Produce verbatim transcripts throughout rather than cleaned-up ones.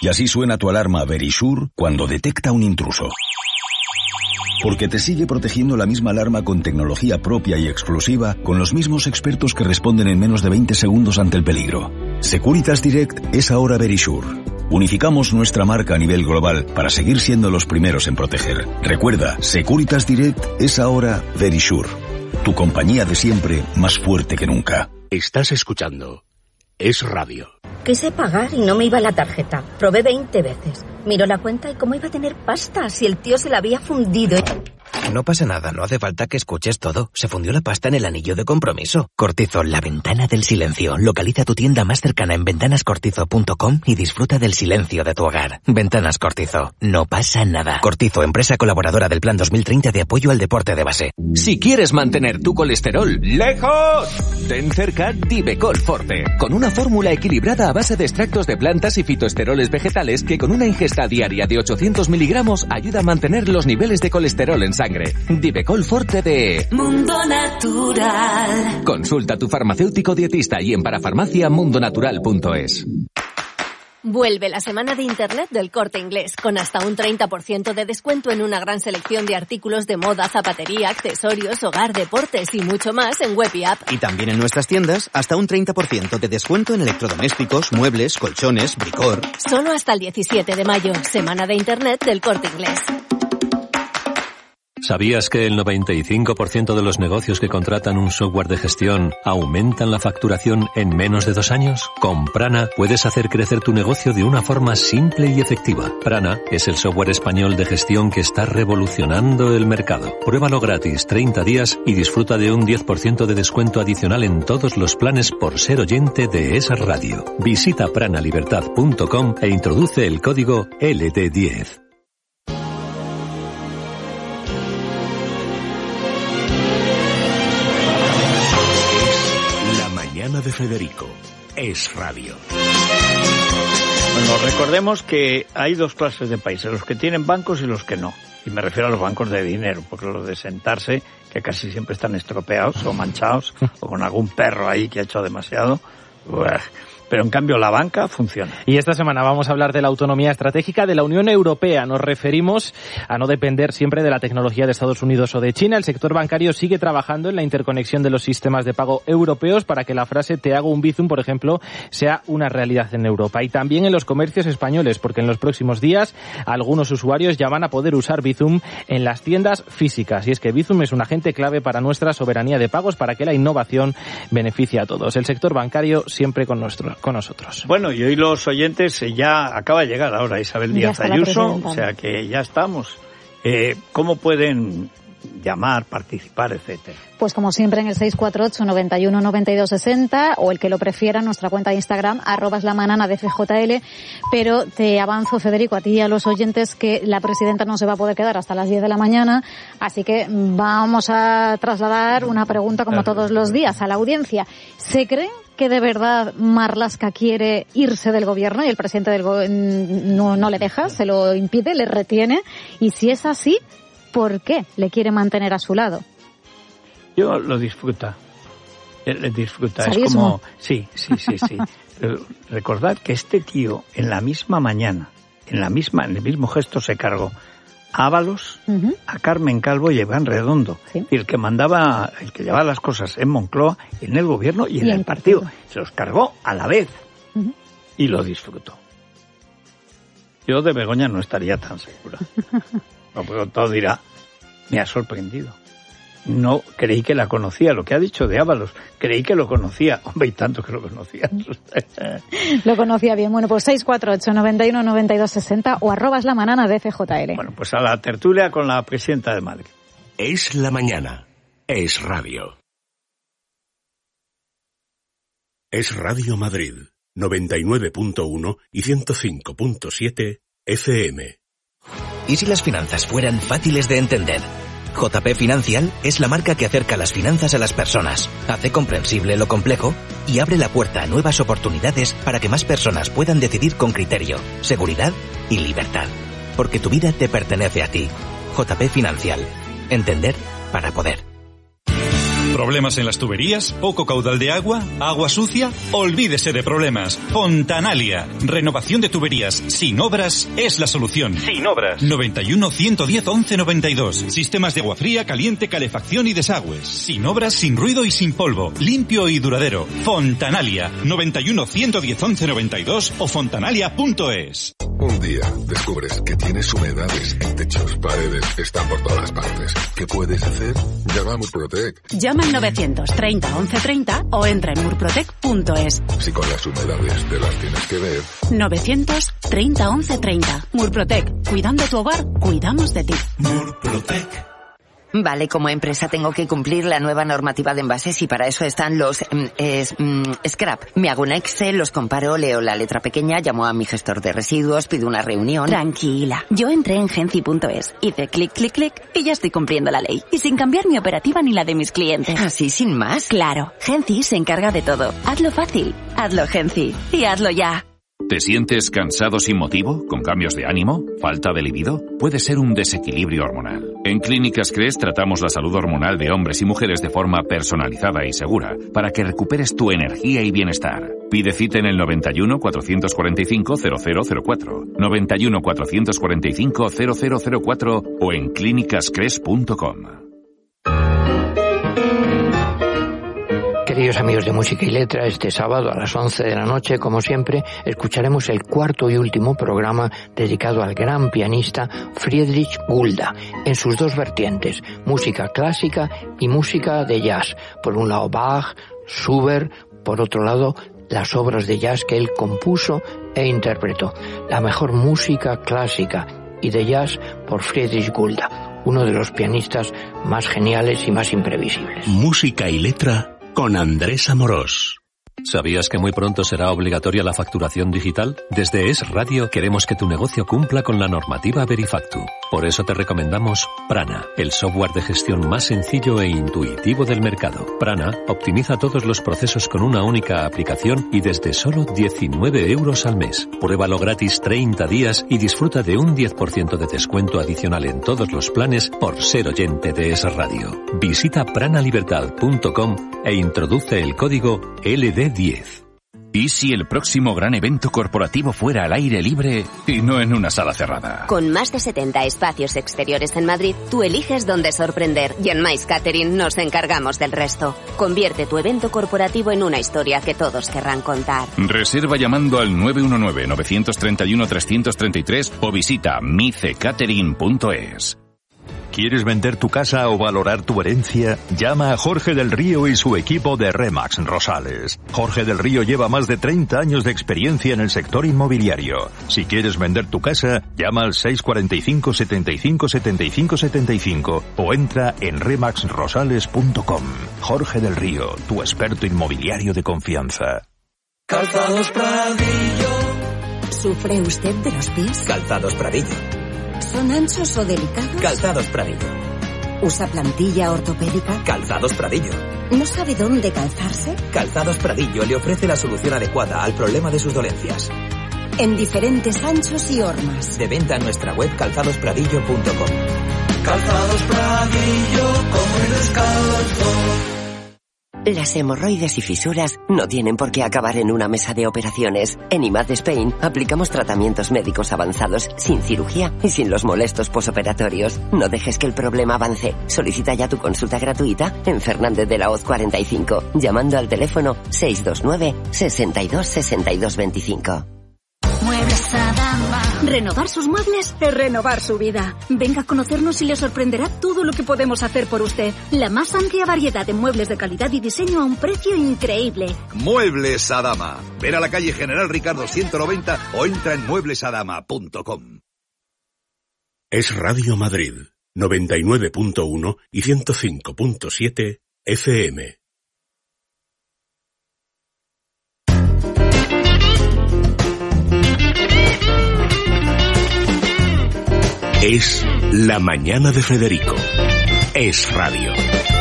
Y así suena tu alarma Verisure cuando detecta un intruso. Porque te sigue protegiendo la misma alarma con tecnología propia y exclusiva, con los mismos expertos que responden en menos de veinte segundos ante el peligro. Securitas Direct es ahora Verisure. Unificamos nuestra marca a nivel global para seguir siendo los primeros en proteger. Recuerda, Securitas Direct es ahora Verisure. Tu compañía de siempre, más fuerte que nunca. Estás escuchando Es Radio. Quise pagar y no me iba la tarjeta. Probé veinte veces. Miró la cuenta y cómo iba a tener pasta si el tío se la había fundido. No pasa nada, no hace falta que escuches todo. Se fundió la pasta en el anillo de compromiso. Cortizo, la ventana del silencio. Localiza tu tienda más cercana en ventanas cortizo punto com y disfruta del silencio de tu hogar. Ventanas Cortizo, no pasa nada. Cortizo, empresa colaboradora del Plan dos mil treinta de apoyo al deporte de base. Si quieres mantener tu colesterol lejos, ten cerca Divecol Forte, con una fórmula equilibrada a base de extractos de plantas y fitoesteroles vegetales que con una ingesta diaria de ochocientos miligramos ayuda a mantener los niveles de colesterol en sangre. Divecol Forte de Mundo Natural. Consulta a tu farmacéutico dietista y en parafarmacia mundo natural punto es. Vuelve la semana de Internet del Corte Inglés, con hasta un treinta por ciento de descuento en una gran selección de artículos de moda, zapatería, accesorios, hogar, deportes y mucho más en web y app. Y también en nuestras tiendas, hasta un treinta por ciento de descuento en electrodomésticos, muebles, colchones, bricor. Solo hasta el diecisiete de mayo, semana de Internet del Corte Inglés. ¿Sabías que el noventa y cinco por ciento de los negocios que contratan un software de gestión aumentan la facturación en menos de dos años? Con Prana puedes hacer crecer tu negocio de una forma simple y efectiva. Prana es el software español de gestión que está revolucionando el mercado. Pruébalo gratis treinta días y disfruta de un diez por ciento de descuento adicional en todos los planes por ser oyente de esa radio. Visita pranalibertad punto com e introduce el código L D diez. De Federico, Es Radio. Bueno, recordemos que hay dos clases de países, los que tienen bancos y los que no. Y me refiero a los bancos de dinero, porque los de sentarse, que casi siempre están estropeados o manchados, o con algún perro ahí que ha hecho demasiado. Uah. Pero en cambio la banca funciona. Y esta semana vamos a hablar de la autonomía estratégica de la Unión Europea. Nos referimos a no depender siempre de la tecnología de Estados Unidos o de China. El sector bancario sigue trabajando en la interconexión de los sistemas de pago europeos para que la frase "te hago un Bizum", por ejemplo, sea una realidad en Europa. Y también en los comercios españoles, porque en los próximos días algunos usuarios ya van a poder usar Bizum en las tiendas físicas. Y es que Bizum es un agente clave para nuestra soberanía de pagos, para que la innovación beneficie a todos. El sector bancario siempre con nuestro con nosotros. Bueno, y hoy los oyentes, ya acaba de llegar ahora Isabel Díaz Ayuso, o sea que ya estamos. Eh, ¿Cómo pueden llamar, participar, etcétera? Pues como siempre en el seis cuatro ocho, noventa y uno, noventa y dos sesenta o el que lo prefiera, nuestra cuenta de Instagram, arroba es la manana de F J L. Pero te avanzo, Federico, a ti y a los oyentes, que la presidenta no se va a poder quedar hasta las diez de la mañana, así que vamos a trasladar una pregunta como todos los días a la audiencia. ¿Se creen que de verdad Marlaska quiere irse del gobierno y el presidente del go- no, no le deja, se lo impide, le retiene? Y si es así, ¿por qué le quiere mantener a su lado? Yo lo disfruta. Él disfruta. ¿Sadismo? Es como... Sí, sí, sí, sí. Recordad que este tío, en la misma mañana, en la misma, en el mismo gesto, se cargó a Ábalos, uh-huh. a Carmen Calvo y a Iván Redondo. ¿Sí? Y el que mandaba, el que llevaba las cosas en Moncloa, en el gobierno y en y el partido. partido. Se los cargó a la vez. Uh-huh. Y lo disfrutó. Yo de Begoña no estaría tan segura. No, pero todo dirá, me ha sorprendido. No creí que la conocía, lo que ha dicho de Ábalos, creí que lo conocía. Hombre, y tanto que lo conocía. Lo conocía bien. Bueno, pues seis cuatro ocho, noventa y uno, noventa y dos sesenta o arrobas la manana de F J L. Bueno, pues a la tertulia con la presidenta de Madrid. Es la mañana. Es Radio. Es Radio Madrid, noventa y nueve punto uno y ciento cinco punto siete F M. ¿Y si las finanzas fueran fáciles de entender? J P Financial es la marca que acerca las finanzas a las personas, hace comprensible lo complejo y abre la puerta a nuevas oportunidades para que más personas puedan decidir con criterio, seguridad y libertad. Porque tu vida te pertenece a ti. J P Financial. Entender para poder. ¿Problemas en las tuberías? ¿Poco caudal de agua? ¿Agua sucia? Olvídese de problemas. Fontanalia. Renovación de tuberías sin obras es la solución. Sin obras. noventa y uno, ciento diez, once noventa y dos. Sistemas de agua fría, caliente, calefacción y desagües. Sin obras, sin ruido y sin polvo. Limpio y duradero. Fontanalia. noventa y uno, ciento diez, once noventa y dos o fontanalia punto es. Un día descubres que tienes humedades en techos, paredes, están por todas partes. ¿Qué puedes hacer? Llama a Murprotec. Llama al novecientos treinta, once treinta o entra en murprotec punto es. Si con las humedades te las tienes que ver. novecientos treinta, once treinta. Murprotec. Cuidando tu hogar, cuidamos de ti. Murprotec. Vale, como empresa tengo que cumplir la nueva normativa de envases y para eso están los mm, es, mm, scrap. Me hago un Excel, los comparo, leo la letra pequeña, llamo a mi gestor de residuos, pido una reunión. Tranquila, yo entré en genci punto es, hice clic, clic, clic y ya estoy cumpliendo la ley. Y sin cambiar mi operativa ni la de mis clientes. ¿Así sin más? Claro, Genci se encarga de todo. Hazlo fácil, hazlo Genci y hazlo ya. ¿Te sientes cansado sin motivo? ¿Con cambios de ánimo? ¿Falta de libido? Puede ser un desequilibrio hormonal. En Clínicas Cres tratamos la salud hormonal de hombres y mujeres de forma personalizada y segura para que recuperes tu energía y bienestar. Pide cita en el noventa y uno, cuatrocientos cuarenta y cinco, cero cero cero cuatro, noventa y uno, cuatrocientos cuarenta y cinco, cero cero cero cuatro o en clínicas cres punto com. Queridos amigos de Música y Letra, este sábado a las once de la noche, como siempre, escucharemos el cuarto y último programa dedicado al gran pianista Friedrich Gulda, en sus dos vertientes, música clásica y música de jazz. Por un lado Bach, Schubert, por otro lado las obras de jazz que él compuso e interpretó. La mejor música clásica y de jazz por Friedrich Gulda, uno de los pianistas más geniales y más imprevisibles. Música y Letra con Andrés Amorós. ¿Sabías que muy pronto será obligatoria la facturación digital? Desde Es Radio queremos que tu negocio cumpla con la normativa Verifactu. Por eso te recomendamos Prana, el software de gestión más sencillo e intuitivo del mercado. Prana optimiza todos los procesos con una única aplicación y desde solo diecinueve euros al mes. Pruébalo gratis treinta días y disfruta de un diez por ciento de descuento adicional en todos los planes por ser oyente de Es Radio. Visita pranalibertad punto com e introduce el código L D diez. ¿Y si el próximo gran evento corporativo fuera al aire libre y no en una sala cerrada? Con más de setenta espacios exteriores en Madrid, tú eliges dónde sorprender y en Mais Catering nos encargamos del resto. Convierte tu evento corporativo en una historia que todos querrán contar. Reserva llamando al nueve uno nueve, nueve tres uno, tres tres tres o visita mice catering punto es. ¿Quieres vender tu casa o valorar tu herencia? Llama a Jorge del Río y su equipo de Remax Rosales. Jorge del Río lleva más de treinta años de experiencia en el sector inmobiliario. Si quieres vender tu casa, llama al seis cuatro cinco, setenta y cinco, setenta y cinco, setenta y cinco o entra en remax rosales punto com. Jorge del Río, tu experto inmobiliario de confianza. Calzados Pradillo. ¿Sufre usted de los pies? Calzados Pradillo. ¿Son anchos o delicados? Calzados Pradillo. ¿Usa plantilla ortopédica? Calzados Pradillo. ¿No sabe dónde calzarse? Calzados Pradillo le ofrece la solución adecuada al problema de sus dolencias. En diferentes anchos y hormas. De venta en nuestra web calzados pradillo punto com. Calzados Pradillo, como el descalzo. Las hemorroides y fisuras no tienen por qué acabar en una mesa de operaciones. En I M A D Spain aplicamos tratamientos médicos avanzados sin cirugía y sin los molestos posoperatorios. No dejes que el problema avance. Solicita ya tu consulta gratuita en Fernández de la Hoz cuarenta y cinco, llamando al teléfono seis dos nueve, sesenta y dos, sesenta y dos veinticinco. Muebles Adama. Renovar sus muebles es renovar su vida. Venga a conocernos y le sorprenderá todo lo que podemos hacer por usted. La más amplia variedad de muebles de calidad y diseño a un precio increíble. Muebles Adama. Ven a la calle General Ricardo ciento noventa o entra en muebles adama punto com. Es Radio Madrid, noventa y nueve punto uno y ciento cinco punto siete F M. Es la mañana de Federico. Es Radio.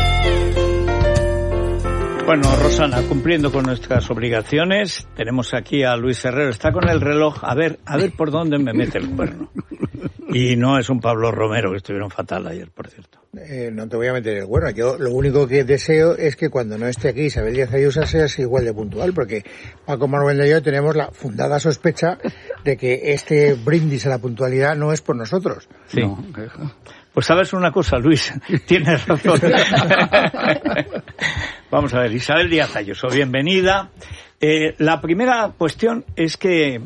Bueno, Rosana, cumpliendo con nuestras obligaciones, tenemos aquí a Luis Herrero. Está con el reloj. A ver, a ver por dónde me mete el cuerno. Y no es un Pablo Romero, que estuvieron fatal ayer, por cierto. eh, no te voy a meter el bueno. Yo lo único que deseo es que cuando no esté aquí Isabel Díaz Ayuso seas igual de puntual, porque Paco Maruenda y yo tenemos la fundada sospecha de que este brindis a la puntualidad no es por nosotros. Sí. No. Pues sabes una cosa, Luis, tienes razón. Vamos a ver, Isabel Díaz Ayuso, bienvenida. Eh, la primera cuestión es que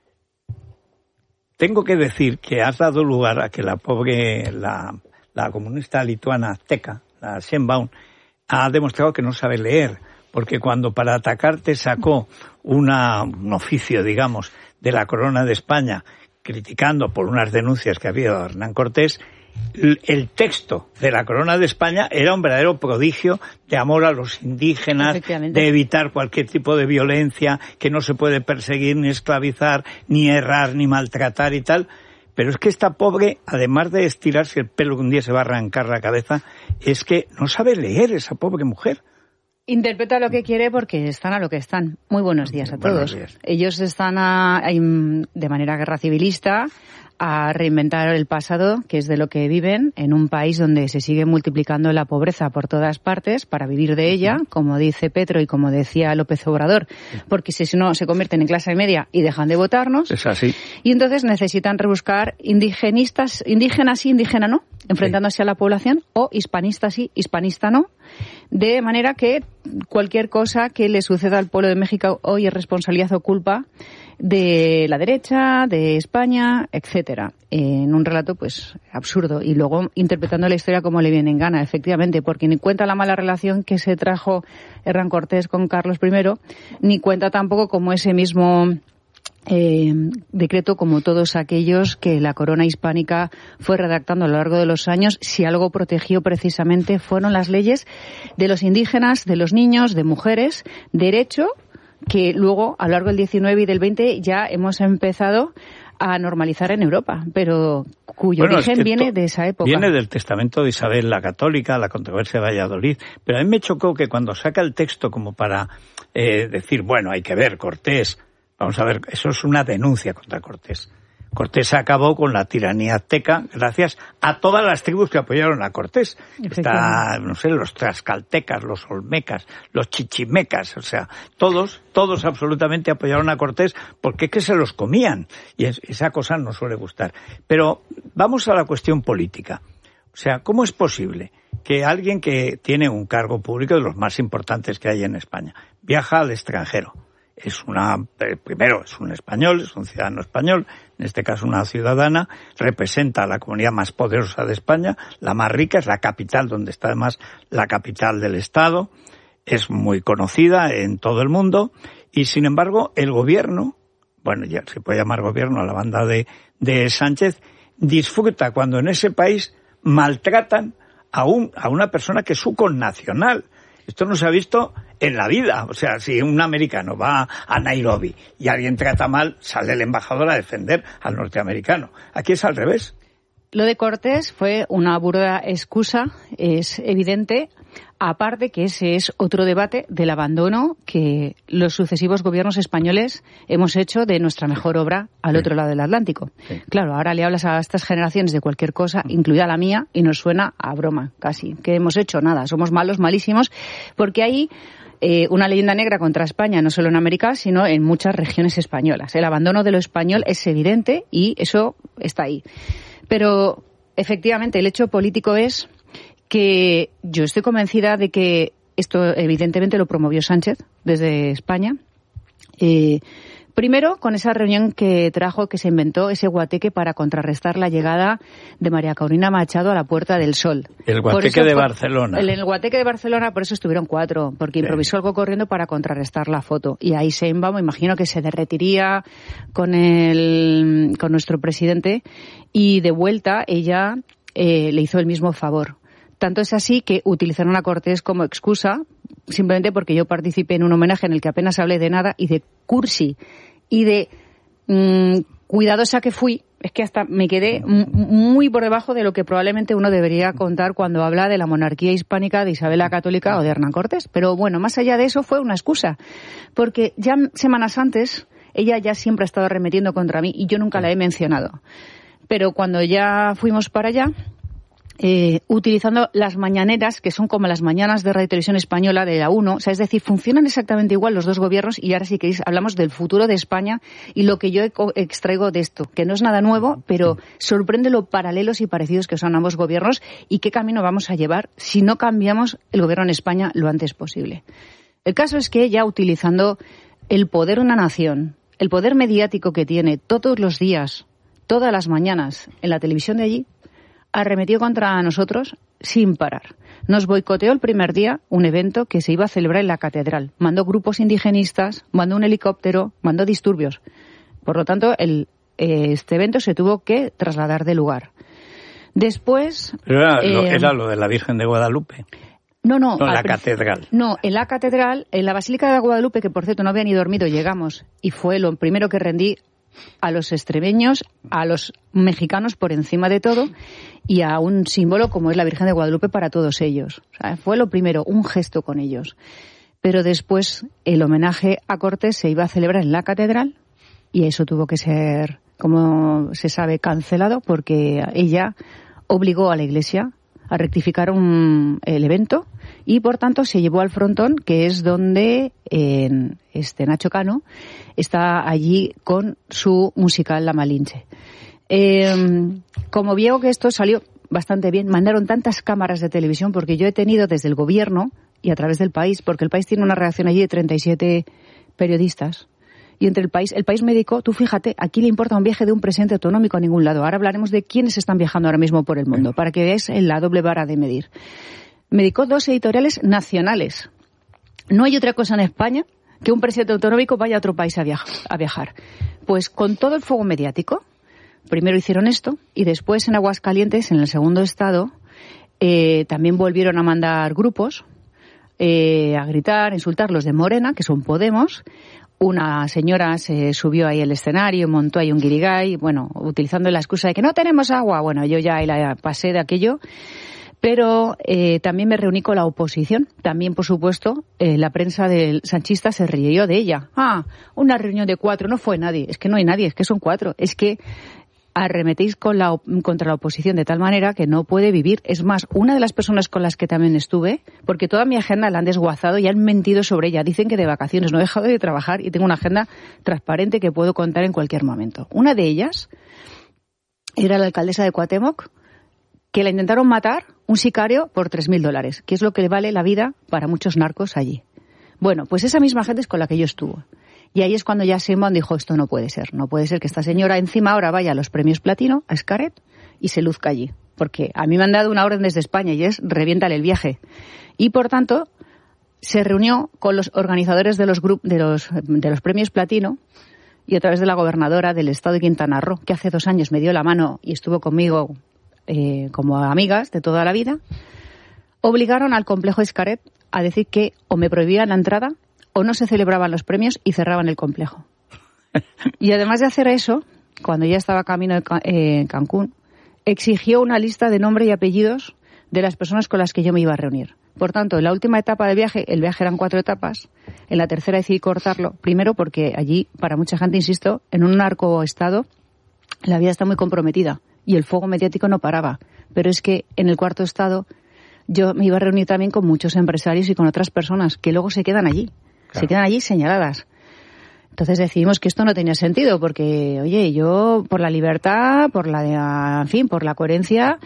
tengo que decir que has dado lugar a que la pobre, la, la comunista lituana azteca, la Sheinbaum, ha demostrado que no sabe leer, porque cuando para atacarte sacó una, un oficio, digamos, de la Corona de España, criticando por unas denuncias que había de Hernán Cortés, el texto de la Corona de España era un verdadero prodigio de amor a los indígenas, de evitar cualquier tipo de violencia, que no se puede perseguir, ni esclavizar, ni errar, ni maltratar y tal. Pero es que esta pobre, además de estirarse el pelo que un día se va a arrancar la cabeza, es que no sabe leer esa pobre mujer. Interpreta lo que quiere porque están a lo que están. Muy buenos días a todos. Días. Ellos están a, a, de manera guerra civilista a reinventar el pasado, que es de lo que viven, en un país donde se sigue multiplicando la pobreza por todas partes para vivir de ella, como dice Petro y como decía López Obrador, porque si no se convierten en clase media y dejan de votarnos. Es así. Y entonces necesitan rebuscar indigenistas, indígenas sí, indígena no, enfrentándose sí. a la población, o hispanistas sí, hispanista no, de manera que cualquier cosa que le suceda al pueblo de México hoy es responsabilidad o culpa de la derecha, de España, etcétera, en un relato pues absurdo, y luego interpretando la historia como le viene en gana, efectivamente, porque ni cuenta la mala relación que se trajo Hernán Cortés con Carlos primero, ni cuenta tampoco como ese mismo eh, decreto, como todos aquellos que la corona hispánica fue redactando a lo largo de los años, si algo protegió precisamente fueron las leyes de los indígenas, de los niños, de mujeres, derecho que luego, a lo largo del diecinueve y del veinte, ya hemos empezado a normalizar en Europa, pero cuyo bueno, origen es que viene de esa época. Viene del testamento de Isabel la Católica, la controversia de Valladolid, pero a mí me chocó que cuando saca el texto como para eh, decir, bueno, hay que ver, Cortés, vamos a ver, eso es una denuncia contra Cortés. Cortés acabó con la tiranía azteca gracias a todas las tribus que apoyaron a Cortés. Está, no sé, los tlaxcaltecas, los olmecas, los chichimecas, o sea, todos, todos absolutamente apoyaron a Cortés porque es que se los comían. Y es, esa cosa no suele gustar. Pero vamos a la cuestión política. O sea, ¿cómo es posible que alguien que tiene un cargo público de los más importantes que hay en España viaja al extranjero? Es una, primero es un español, es un ciudadano español, en este caso una ciudadana, representa a la comunidad más poderosa de España, la más rica, es la capital, donde está además la capital del Estado, es muy conocida en todo el mundo, y sin embargo el gobierno, bueno, ya se puede llamar gobierno a la banda de, de Sánchez, disfruta cuando en ese país maltratan a, un, a una persona que es su connacional. Esto no se ha visto en la vida. O sea, si un americano va a Nairobi y alguien trata mal, sale el embajador a defender al norteamericano. Aquí es al revés. Lo de Cortés fue una burda excusa, es evidente, aparte que ese es otro debate del abandono que los sucesivos gobiernos españoles hemos hecho de nuestra mejor obra al sí. otro lado del Atlántico. Sí. Claro, ahora le hablas a estas generaciones de cualquier cosa, incluida la mía, y nos suena a broma, casi. ¿Qué hemos hecho? Nada, somos malos, malísimos, porque hay eh, una leyenda negra contra España, no solo en América, sino en muchas regiones españolas. El abandono de lo español es evidente y eso está ahí. Pero, efectivamente, el hecho político es que yo estoy convencida de que esto, evidentemente, lo promovió Sánchez desde España. Eh, primero, con esa reunión que trajo, que se inventó, ese guateque para contrarrestar la llegada de María Corina Machado a la Puerta del Sol. El guateque de Barcelona. El, el guateque de Barcelona, por eso estuvieron cuatro, porque sí. improvisó algo corriendo para contrarrestar la foto. Y ahí Sheinbaum, me imagino que se derretiría con, el, con nuestro presidente, y de vuelta ella eh, le hizo el mismo favor. Tanto es así que utilizaron a Cortés como excusa, simplemente porque yo participé en un homenaje en el que apenas hablé de nada, y de cursi, y de mmm, cuidadosa que fui, es que hasta me quedé m- muy por debajo de lo que probablemente uno debería contar cuando habla de la monarquía hispánica de Isabel la Católica o de Hernán Cortés. Pero bueno, más allá de eso fue una excusa, porque ya semanas antes ella ya siempre ha estado arremetiendo contra mí y yo nunca la he mencionado. Pero cuando ya fuimos para allá, eh, utilizando las mañaneras, que son como las mañanas de Radio y Televisión Española de la uno, o sea, es decir, funcionan exactamente igual los dos gobiernos, y ahora si queréis hablamos del futuro de España y lo que yo extraigo de esto, que no es nada nuevo, pero sorprende lo paralelos y parecidos que son ambos gobiernos y qué camino vamos a llevar si no cambiamos el gobierno en España lo antes posible. El caso es que ya utilizando el poder de una nación, el poder mediático que tiene todos los días, todas las mañanas en la televisión de allí, arremetió contra nosotros sin parar. Nos boicoteó el primer día un evento que se iba a celebrar en la catedral. Mandó grupos indigenistas, mandó un helicóptero, mandó disturbios. Por lo tanto, el, eh, este evento se tuvo que trasladar de lugar. Después... Pero era, eh, lo, era lo de la Virgen de Guadalupe. No, no. No, en la princip- catedral. No, en la catedral, en la Basílica de Guadalupe, que por cierto no había ni dormido, llegamos. Y fue lo primero que rendí a los extremeños, a los mexicanos por encima de todo, y a un símbolo como es la Virgen de Guadalupe para todos ellos. O sea, fue lo primero, un gesto con ellos. Pero después el homenaje a Cortés se iba a celebrar en la catedral y eso tuvo que ser, como se sabe, cancelado porque ella obligó a la Iglesia a rectificar un, el evento y por tanto se llevó al frontón, que es donde eh, este Nacho Cano está allí con su musical La Malinche. Eh, como veo que esto salió bastante bien, mandaron tantas cámaras de televisión, porque yo he tenido desde el gobierno y a través del país, porque el país tiene una redacción allí de treinta y siete periodistas, y entre el país, el país médico, tú fíjate, aquí le importa un viaje de un presidente autonómico a ningún lado. Ahora hablaremos de quiénes están viajando ahora mismo por el mundo, para que veáis la doble vara de medir. Me dedicó dos editoriales nacionales. No hay otra cosa en España que un presidente autonómico vaya a otro país a, viaja, a viajar. Pues con todo el fuego mediático, primero hicieron esto y después en Aguascalientes, en el segundo estado, eh, también volvieron a mandar grupos eh, a gritar, a insultar los de Morena, que son Podemos. Una señora se subió ahí al escenario, montó ahí un guirigay, bueno, utilizando la excusa de que no tenemos agua. Bueno, yo ya la pasé de aquello. Pero eh, también me reuní con la oposición. También, por supuesto, eh, la prensa del sanchista se rió de ella. Ah, una reunión de cuatro, no fue nadie. Es que no hay nadie, es que son cuatro. Es que arremetéis con la, contra la oposición de tal manera que no puede vivir. Es más, una de las personas con las que también estuve, porque toda mi agenda la han desguazado y han mentido sobre ella. Dicen que de vacaciones no he dejado de trabajar y tengo una agenda transparente que puedo contar en cualquier momento. Una de ellas era la alcaldesa de Cuauhtémoc, que la intentaron matar, un sicario, por tres mil dólares, que es lo que le vale la vida para muchos narcos allí. Bueno, pues esa misma gente es con la que yo estuve. Y ahí es cuando ya Sheinbaum dijo, esto no puede ser. No puede ser que esta señora encima ahora vaya a los premios Platino, a Xcaret, y se luzca allí. Porque a mí me han dado una orden desde España y es reviéntale el viaje. Y por tanto, se reunió con los organizadores de los, grup- de los, de los premios Platino y a través de la gobernadora del estado de Quintana Roo, que hace dos años me dio la mano y estuvo conmigo eh, como amigas de toda la vida, obligaron al complejo Xcaret a decir que o me prohibían la entrada o no se celebraban los premios y cerraban el complejo. Y además de hacer eso, cuando ya estaba camino de eh, Cancún, exigió una lista de nombre y apellidos de las personas con las que yo me iba a reunir. Por tanto, en la última etapa del viaje, el viaje eran cuatro etapas, en la tercera decidí cortarlo, primero porque allí, para mucha gente, insisto, en un narcoestado, la vida está muy comprometida y el fuego mediático no paraba. Pero es que en el cuarto estado yo me iba a reunir también con muchos empresarios y con otras personas que luego se quedan allí. Claro. Se quedan allí señaladas. Entonces decidimos que esto no tenía sentido porque, oye, yo por la libertad, por la, en fin, por la coherencia,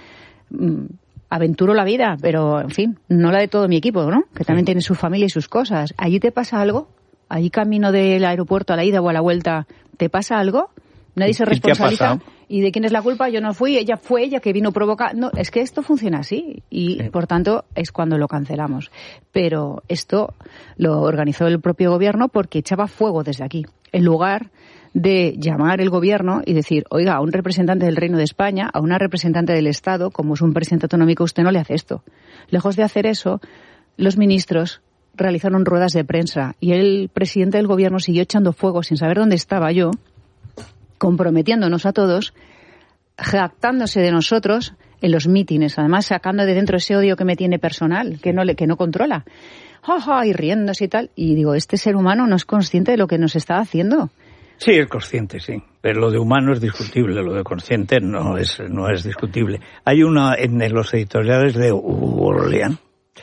aventuro la vida, pero, en fin, no la de todo mi equipo, ¿no? Que también sí. Tiene su familia y sus cosas. ¿Allí te pasa algo? ¿Allí camino del aeropuerto a la ida o a la vuelta te pasa algo? Nadie se responsabiliza. ¿Y de quién es la culpa? Yo no fui, ella fue ella que vino a provocar. No, es que esto funciona así y, sí. Por tanto, es cuando lo cancelamos. Pero esto lo organizó el propio gobierno porque echaba fuego desde aquí. En lugar de llamar el gobierno y decir, oiga, a un representante del Reino de España, a una representante del Estado, como es un presidente autonómico, usted no le hace esto. Lejos de hacer eso, los ministros realizaron ruedas de prensa y el presidente del gobierno siguió echando fuego sin saber dónde estaba yo, comprometiéndonos a todos, jactándose de nosotros en los mítines, además sacando de dentro ese odio que me tiene personal, que no le, que no controla, ja, ja, y riéndose y tal. Y digo, este ser humano no es consciente de lo que nos está haciendo. O Sí, es consciente, sí. Pero lo de humano es discutible, lo de consciente no es, no es discutible. Hay una en los editoriales de Orleán,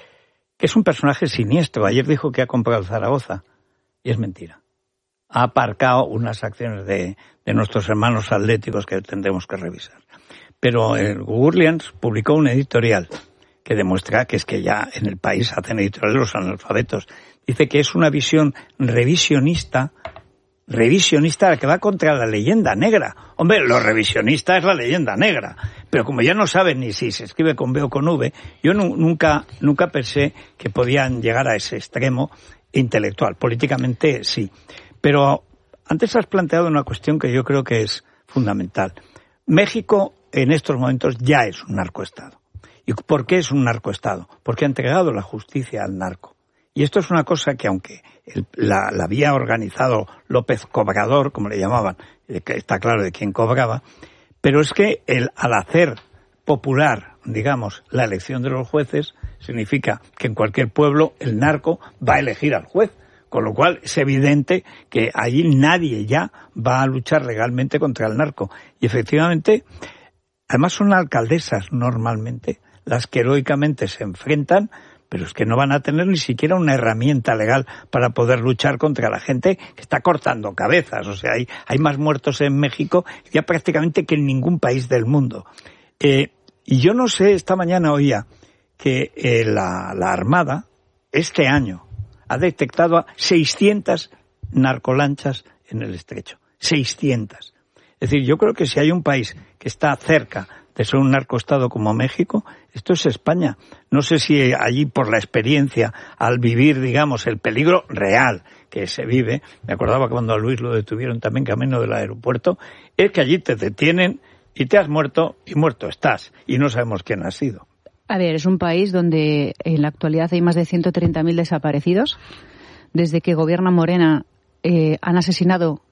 que es un personaje siniestro. Ayer dijo que ha comprado Zaragoza, y es mentira. Ha aparcado unas acciones de, de nuestros hermanos atléticos que tendremos que revisar. Pero el Orleans publicó un editorial que demuestra que es que ya en el país hacen editoriales los analfabetos. Dice que es una visión revisionista, revisionista la que va contra la leyenda negra. Hombre, lo revisionista es la leyenda negra, pero como ya no saben ni si se escribe con B o con V, yo nu- nunca, nunca pensé que podían llegar a ese extremo intelectual. Políticamente sí. Pero antes has planteado una cuestión que yo creo que es fundamental. México en estos momentos ya es un narcoestado. ¿Y por qué es un narcoestado? Porque ha entregado la justicia al narco. Y esto es una cosa que, aunque el, la, la había organizado López Cobrador, como le llamaban, que está claro de quién cobraba, pero es que el, al hacer popular, digamos, la elección de los jueces, significa que en cualquier pueblo el narco va a elegir al juez. Con lo cual es evidente que allí nadie ya va a luchar legalmente contra el narco. Y efectivamente, además son alcaldesas normalmente las que heroicamente se enfrentan, pero es que no van a tener ni siquiera una herramienta legal para poder luchar contra la gente que está cortando cabezas. O sea, hay, hay más muertos en México ya prácticamente que en ningún país del mundo. Eh, y yo no sé, esta mañana oía que eh, la, la Armada este año ha detectado a seiscientas narcolanchas en el estrecho. seiscientas. Es decir, yo creo que si hay un país que está cerca de ser un narcoestado como México, esto es España. No sé si allí, por la experiencia, al vivir, digamos, el peligro real que se vive, me acordaba cuando a Luis lo detuvieron también camino del aeropuerto, es que allí te detienen y te has muerto y muerto estás. Y no sabemos quién ha sido. A ver, es un país donde en la actualidad hay más de ciento treinta mil desaparecidos. Desde que gobierna Morena eh, han asesinado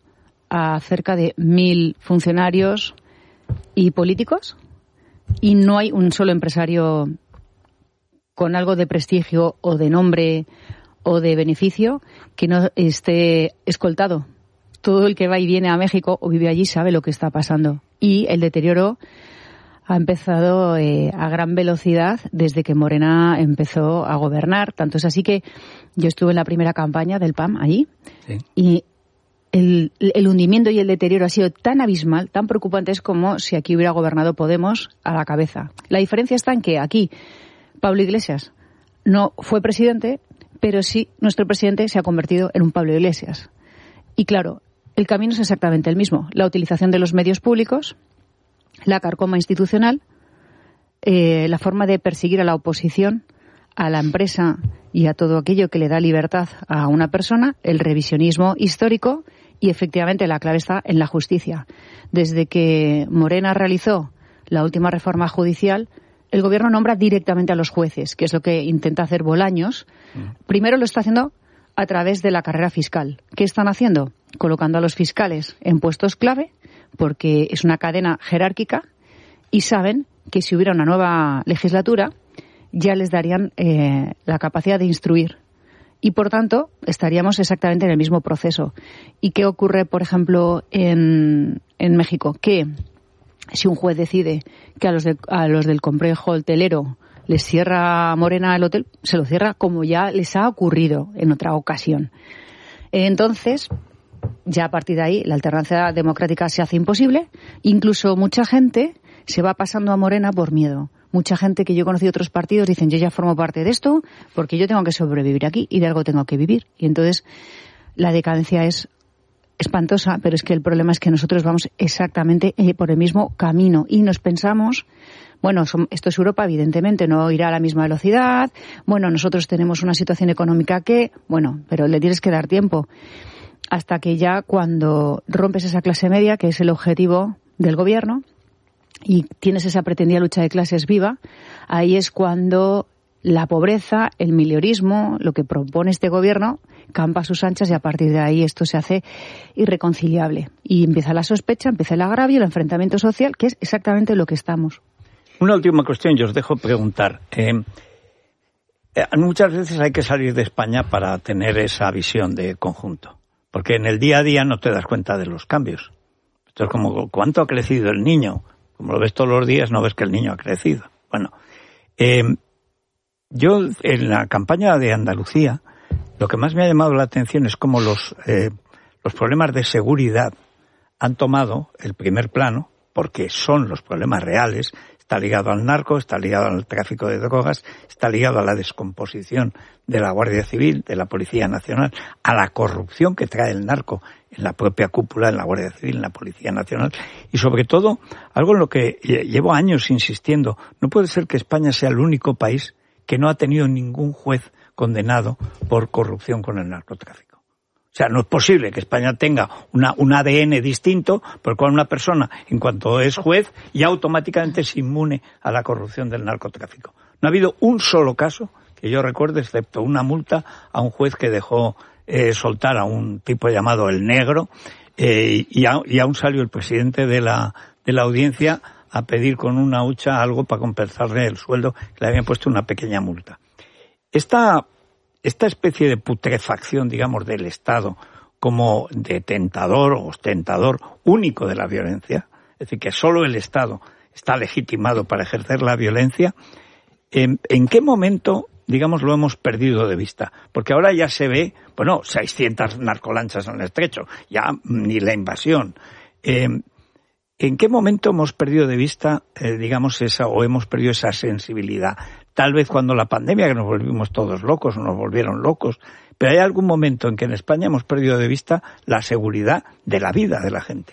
a cerca de mil funcionarios y políticos y no hay un solo empresario con algo de prestigio o de nombre o de beneficio que no esté escoltado. Todo el que va y viene a México o vive allí sabe lo que está pasando. Y el deterioro ha empezado eh, a gran velocidad desde que Morena empezó a gobernar. Tanto es así que yo estuve en la primera campaña del P A M allí sí. y el, el hundimiento y el deterioro ha sido tan abismal, tan preocupante, es como si aquí hubiera gobernado Podemos a la cabeza. La diferencia está en que aquí Pablo Iglesias no fue presidente, pero sí nuestro presidente se ha convertido en un Pablo Iglesias. Y claro, el camino es exactamente el mismo. La utilización de los medios públicos, la carcoma institucional, eh, la forma de perseguir a la oposición, a la empresa y a todo aquello que le da libertad a una persona, el revisionismo histórico y efectivamente la clave está en la justicia. Desde que Morena realizó la última reforma judicial, el gobierno nombra directamente a los jueces, que es lo que intenta hacer Bolaños. Mm. Primero lo está haciendo a través de la carrera fiscal. ¿Qué están haciendo? Colocando a los fiscales en puestos clave, porque es una cadena jerárquica y saben que si hubiera una nueva legislatura ya les darían eh, la capacidad de instruir y por tanto estaríamos exactamente en el mismo proceso. ¿Y qué ocurre, por ejemplo, en, en México? Que si un juez decide que a los, de, a los del complejo hotelero les cierra Morena el hotel, se lo cierra como ya les ha ocurrido en otra ocasión. Entonces, ya a partir de ahí la alternancia democrática se hace imposible. Incluso mucha gente se va pasando a Morena por miedo. Mucha gente que yo he conocido de otros partidos dicen, yo ya formo parte de esto porque yo tengo que sobrevivir aquí y de algo tengo que vivir. Y entonces la decadencia es espantosa, pero es que el problema es que nosotros vamos exactamente eh, por el mismo camino y nos pensamos, bueno, son, esto es Europa, evidentemente, no irá a la misma velocidad, bueno, nosotros tenemos una situación económica que, bueno, pero le tienes que dar tiempo. Hasta que ya cuando rompes esa clase media, que es el objetivo del gobierno, y tienes esa pretendida lucha de clases viva, ahí es cuando la pobreza, el miliorismo, lo que propone este gobierno, campa a sus anchas y a partir de ahí esto se hace irreconciliable. Y empieza la sospecha, empieza el agravio, el enfrentamiento social, que es exactamente lo que estamos. Una última cuestión, yo os dejo preguntar. Eh, eh, muchas veces hay que salir de España para tener esa visión de conjunto. porque en el día a día no te das cuenta de los cambios. Esto es como, ¿cuánto ha crecido el niño? Como lo ves todos los días, no ves que el niño ha crecido. Bueno, eh, yo en la campaña de Andalucía, lo que más me ha llamado la atención es cómo los, eh, los problemas de seguridad han tomado el primer plano, porque son los problemas reales. Está ligado al narco, está ligado al tráfico de drogas, está ligado a la descomposición de la Guardia Civil, de la Policía Nacional, a la corrupción que trae el narco en la propia cúpula, en la Guardia Civil, en la Policía Nacional, y sobre todo, algo en lo que llevo años insistiendo, no puede ser que España sea el único país que no ha tenido ningún juez condenado por corrupción con el narcotráfico. O sea, no es posible que España tenga una, un A D N distinto por el cual una persona, en cuanto es juez, ya automáticamente es inmune a la corrupción del narcotráfico. No ha habido un solo caso que yo recuerde, excepto una multa a un juez que dejó eh, soltar a un tipo llamado El Negro, eh, y, a, y aún salió el presidente de la, de la audiencia a pedir con una hucha algo para compensarle el sueldo, que le habían puesto una pequeña multa. Esta... Esta especie de putrefacción, digamos, del Estado como detentador o ostentador único de la violencia, es decir, que solo el Estado está legitimado para ejercer la violencia, ¿en, en qué momento, digamos, lo hemos perdido de vista? Porque ahora ya se ve, bueno, seiscientas narcolanchas en el estrecho, ya ni la invasión. Eh, ¿En qué momento hemos perdido de vista, eh, digamos, esa, o hemos perdido esa sensibilidad? Tal vez cuando la pandemia, que nos volvimos todos locos, o nos volvieron locos, pero hay algún momento en que en España hemos perdido de vista la seguridad de la vida de la gente.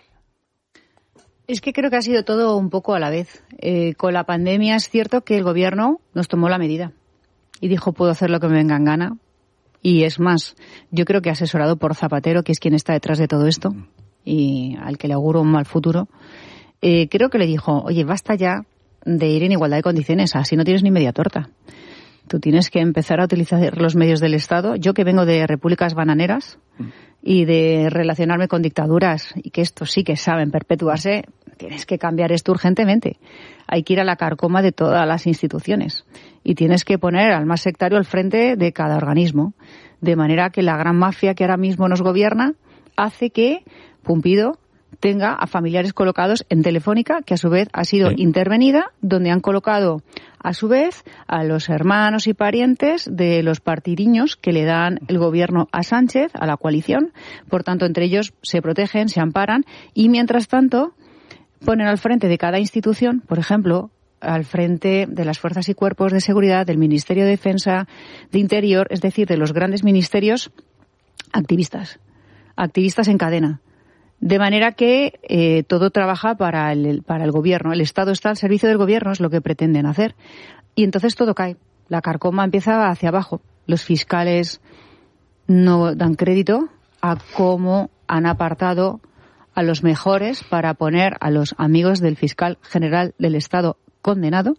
Es que creo que ha sido todo un poco a la vez. Eh, con la pandemia es cierto que el gobierno nos tomó la medida y dijo, puedo hacer lo que me venga en gana. Y es más, yo creo que asesorado por Zapatero, que es quien está detrás de todo esto, y al que le auguro un mal futuro, eh, creo que le dijo, oye, basta ya de ir en igualdad de condiciones, así no tienes ni media torta. Tú tienes que empezar a utilizar los medios del Estado. Yo que vengo de repúblicas bananeras y de relacionarme con dictaduras, y que estos sí que saben perpetuarse, tienes que cambiar esto urgentemente. Hay que ir a la carcoma de todas las instituciones y tienes que poner al más sectario al frente de cada organismo, de manera que la gran mafia que ahora mismo nos gobierna hace que Pumpido tenga a familiares colocados en Telefónica, que a su vez ha sido sí. intervenida, donde han colocado a su vez a los hermanos y parientes de los partidiños que le dan el gobierno a Sánchez, a la coalición. Por tanto, entre ellos se protegen, se amparan y, mientras tanto, ponen al frente de cada institución, por ejemplo, al frente de las fuerzas y cuerpos de seguridad, del Ministerio de Defensa, de Interior, es decir, de los grandes ministerios, activistas, activistas en cadena. De manera que eh, todo trabaja para el, para el gobierno. El Estado está al servicio del gobierno, es lo que pretenden hacer. Y entonces todo cae. La carcoma empieza hacia abajo. Los fiscales no dan crédito a cómo han apartado a los mejores para poner a los amigos del fiscal general del Estado condenado.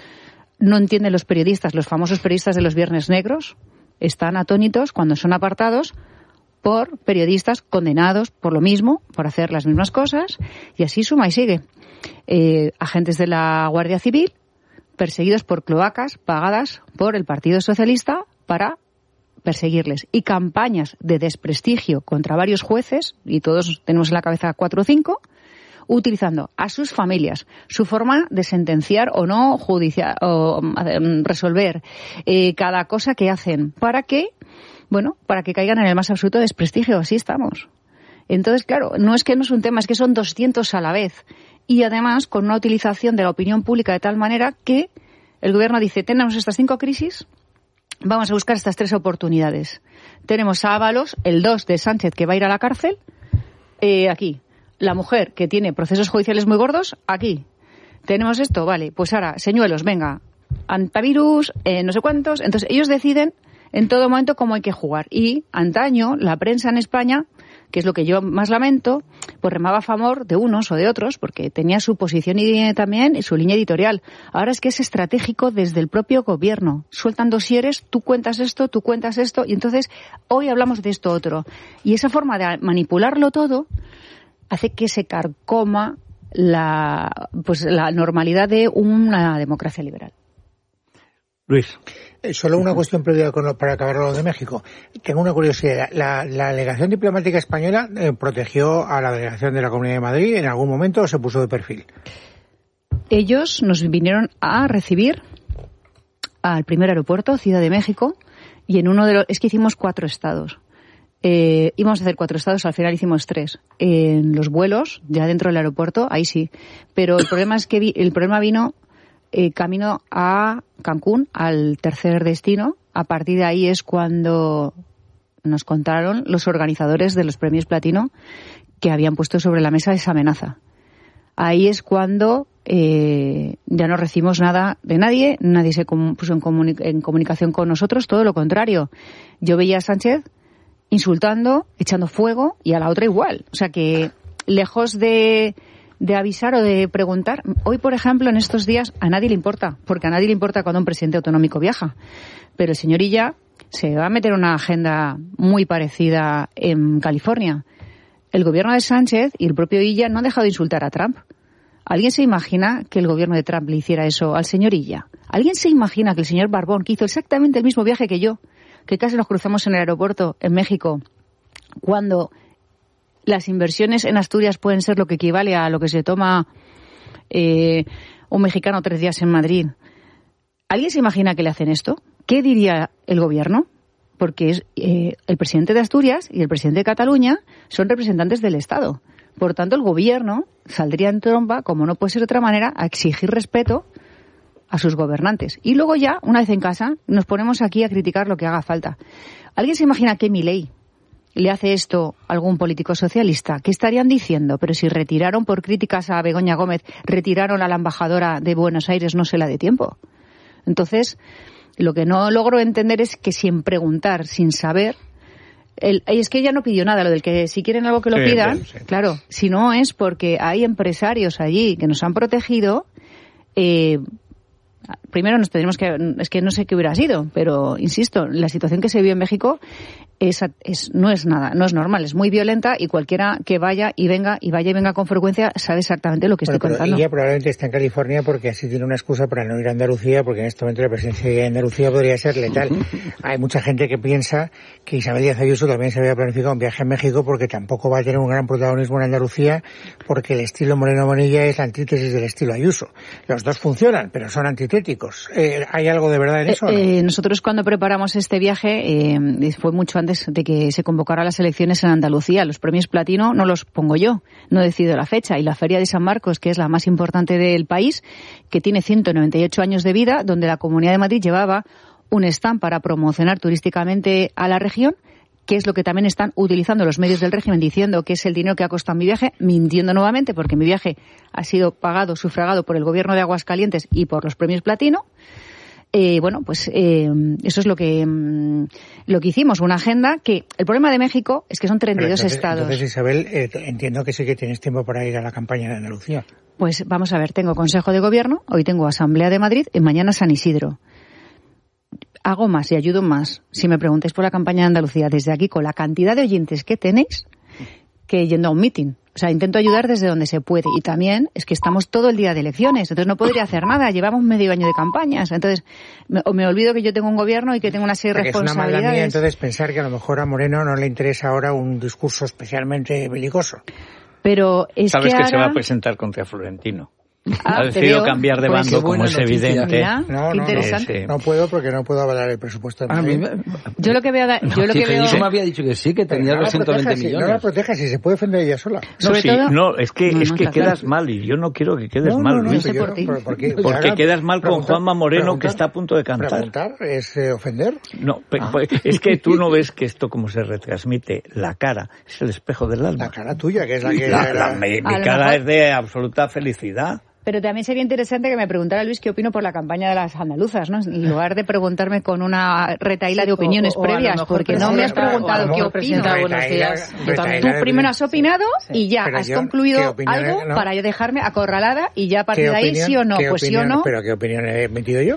No entienden los periodistas, los famosos periodistas de los Viernes Negros. Están atónitos cuando son apartados por periodistas condenados por lo mismo, por hacer las mismas cosas, y así suma y sigue. Eh, agentes de la Guardia Civil perseguidos por cloacas pagadas por el Partido Socialista para perseguirles, y campañas de desprestigio contra varios jueces, y todos tenemos en la cabeza cuatro o cinco, utilizando a sus familias, su forma de sentenciar o no judicial, o um, resolver eh, cada cosa que hacen, para que Bueno, para que caigan en el más absoluto desprestigio. Así estamos. Entonces, claro, no es que no es un tema, es que son doscientos a la vez. Y además, con una utilización de la opinión pública de tal manera que el gobierno dice, tenemos estas cinco crisis, vamos a buscar estas tres oportunidades. Tenemos a Ábalos, el dos de Sánchez, que va a ir a la cárcel, eh, aquí. La mujer, que tiene procesos judiciales muy gordos, aquí. Tenemos esto, vale, pues ahora, señuelos, venga, antivirus, eh, no sé cuántos. Entonces, ellos deciden en todo momento cómo hay que jugar. Y antaño, la prensa en España, que es lo que yo más lamento, pues remaba a favor de unos o de otros, porque tenía su posición y también y su línea editorial. Ahora es que es estratégico desde el propio gobierno. Sueltan dosieres, tú cuentas esto, tú cuentas esto, y entonces hoy hablamos de esto otro. Y esa forma de manipularlo todo hace que se carcoma la, pues, la normalidad de una democracia liberal. Luis. Eh, solo una cuestión previa con lo, para acabar lo de México. Tengo una curiosidad. La, la delegación diplomática española eh, protegió a la delegación de la Comunidad de Madrid en algún momento o se puso de perfil. Ellos nos vinieron a recibir al primer aeropuerto, Ciudad de México, y en uno de los... Es que hicimos cuatro estados. Eh, íbamos a hacer cuatro estados, al final hicimos tres. En los vuelos, ya dentro del aeropuerto, ahí sí. Pero el problema es que vi, el problema vino eh, camino a Cancún, al tercer destino. A partir de ahí es cuando nos contaron los organizadores de los premios Platino que habían puesto sobre la mesa esa amenaza. Ahí es cuando eh, ya no recibimos nada de nadie, nadie se com- puso en, comuni- en comunicación con nosotros, todo lo contrario. Yo veía a Sánchez insultando, echando fuego, y a la otra igual. O sea que, lejos de, de avisar o de preguntar, hoy, por ejemplo, en estos días, a nadie le importa, porque a nadie le importa cuando un presidente autonómico viaja. Pero el señor Illa se va a meter una agenda muy parecida en California. El gobierno de Sánchez y el propio Illa no han dejado de insultar a Trump. ¿Alguien se imagina que el gobierno de Trump le hiciera eso al señor Illa? ¿Alguien se imagina que el señor Barbón, que hizo exactamente el mismo viaje que yo, que casi nos cruzamos en el aeropuerto en México, cuando las inversiones en Asturias pueden ser lo que equivale a lo que se toma eh, un mexicano tres días en Madrid? ¿Alguien se imagina que le hacen esto? ¿Qué diría el gobierno? Porque es eh, el presidente de Asturias y el presidente de Cataluña son representantes del Estado. Por tanto, el gobierno saldría en tromba, como no puede ser de otra manera, a exigir respeto a sus gobernantes. Y luego ya, una vez en casa, nos ponemos aquí a criticar lo que haga falta. ¿Alguien se imagina que Milei le hace esto a algún político socialista? ¿Qué estarían diciendo? Pero si retiraron por críticas a Begoña Gómez, retiraron a la embajadora de Buenos Aires, no se la dé tiempo. Entonces, lo que no logro entender es que sin preguntar, sin saber... El, es que ella no pidió nada, lo del que si quieren algo que lo sí, pidan, sí, sí. Claro, si no es porque hay empresarios allí que nos han protegido, eh, primero nos tendremos que, es que no sé qué hubiera sido, pero insisto, la situación que se vive en México es, es, no es nada, no es normal, es muy violenta y cualquiera que vaya y venga y vaya y venga con frecuencia sabe exactamente lo que bueno, estoy pero contando. Ella probablemente está en California porque así tiene una excusa para no ir a Andalucía, porque en este momento la presencia de Andalucía podría ser letal. Hay mucha gente que piensa que Isabel Díaz Ayuso también se había planificado un viaje a México porque tampoco va a tener un gran protagonismo en Andalucía, porque el estilo Moreno Bonilla es la antítesis del estilo Ayuso. Los dos funcionan, pero son antitéticos. Eh, ¿Hay algo de verdad en eso? Eh, ¿no? eh, nosotros cuando preparamos este viaje, eh, fue mucho antes de que se convocara las elecciones en Andalucía. Los premios Platino no los pongo yo, no decido la fecha. Y la Feria de San Marcos, que es la más importante del país, que tiene ciento noventa y ocho años de vida, donde la Comunidad de Madrid llevaba un stand para promocionar turísticamente a la región, que es lo que también están utilizando los medios del régimen, diciendo que es el dinero que ha costado mi viaje, mintiendo nuevamente, porque mi viaje ha sido pagado, sufragado por el gobierno de Aguascalientes y por los premios Platino. Eh, bueno, pues eh, eso es lo que mm, lo que hicimos, una agenda que... El problema de México es que son treinta y dos entonces, estados. Entonces, Isabel, eh, entiendo que sí que tienes tiempo para ir a la campaña de Andalucía. Pues vamos a ver, tengo Consejo de Gobierno, hoy tengo Asamblea de Madrid y mañana San Isidro. Hago más y ayudo más, si me preguntáis por la campaña de Andalucía, desde aquí, con la cantidad de oyentes que tenéis, que yendo a un meeting. O sea, intento ayudar desde donde se puede. Y también es que estamos todo el día de elecciones, entonces no podría hacer nada. Llevamos medio año de campañas. Entonces, me, o me olvido que yo tengo un gobierno y que tengo una serie de responsabilidades. Es una mala mía, entonces, pensar que a lo mejor a Moreno no le interesa ahora un discurso especialmente belicoso. Pero es Sabes que, que ahora... se va a presentar contra Florentino. Ah, ha decidido cambiar de pues bando, como es evidente. Mira, no, no, interesante. No, sí. no puedo porque no puedo avalar el presupuesto de Madrid. Me... Yo lo que veo, yo no, lo que veo. Yo me había dicho que sí, que tenía no doscientos veinte proteja, millones. Si, no la proteja si se puede defender ella sola. No, Sobre sí, todo... no, es que, no, es no, que está quedas claro. mal y yo no quiero que quedes no, mal, no, no, Luis. sé por yo, ti. Por, porque porque ahora, quedas mal con Juanma Moreno, que está a punto de cantar. Preguntar es eh, ofender. No, ah. es que tú no ves que esto como se retransmite, la cara es el espejo del alma. La cara tuya, que es la que... La, la, mi mi cara mejor... es de absoluta felicidad. Pero también sería interesante que me preguntara Luis qué opino por la campaña de las andaluzas, ¿no? En lugar de preguntarme con una retaíla sí, de opiniones o, o previas, porque no me has preguntado qué opino. Buenos días. Tú primero has opinado sí. y ya has yo, concluido algo no? para dejarme acorralada y ya a partir de ahí sí o no, pues opinión, sí o no. ¿Pero qué opinión he metido yo?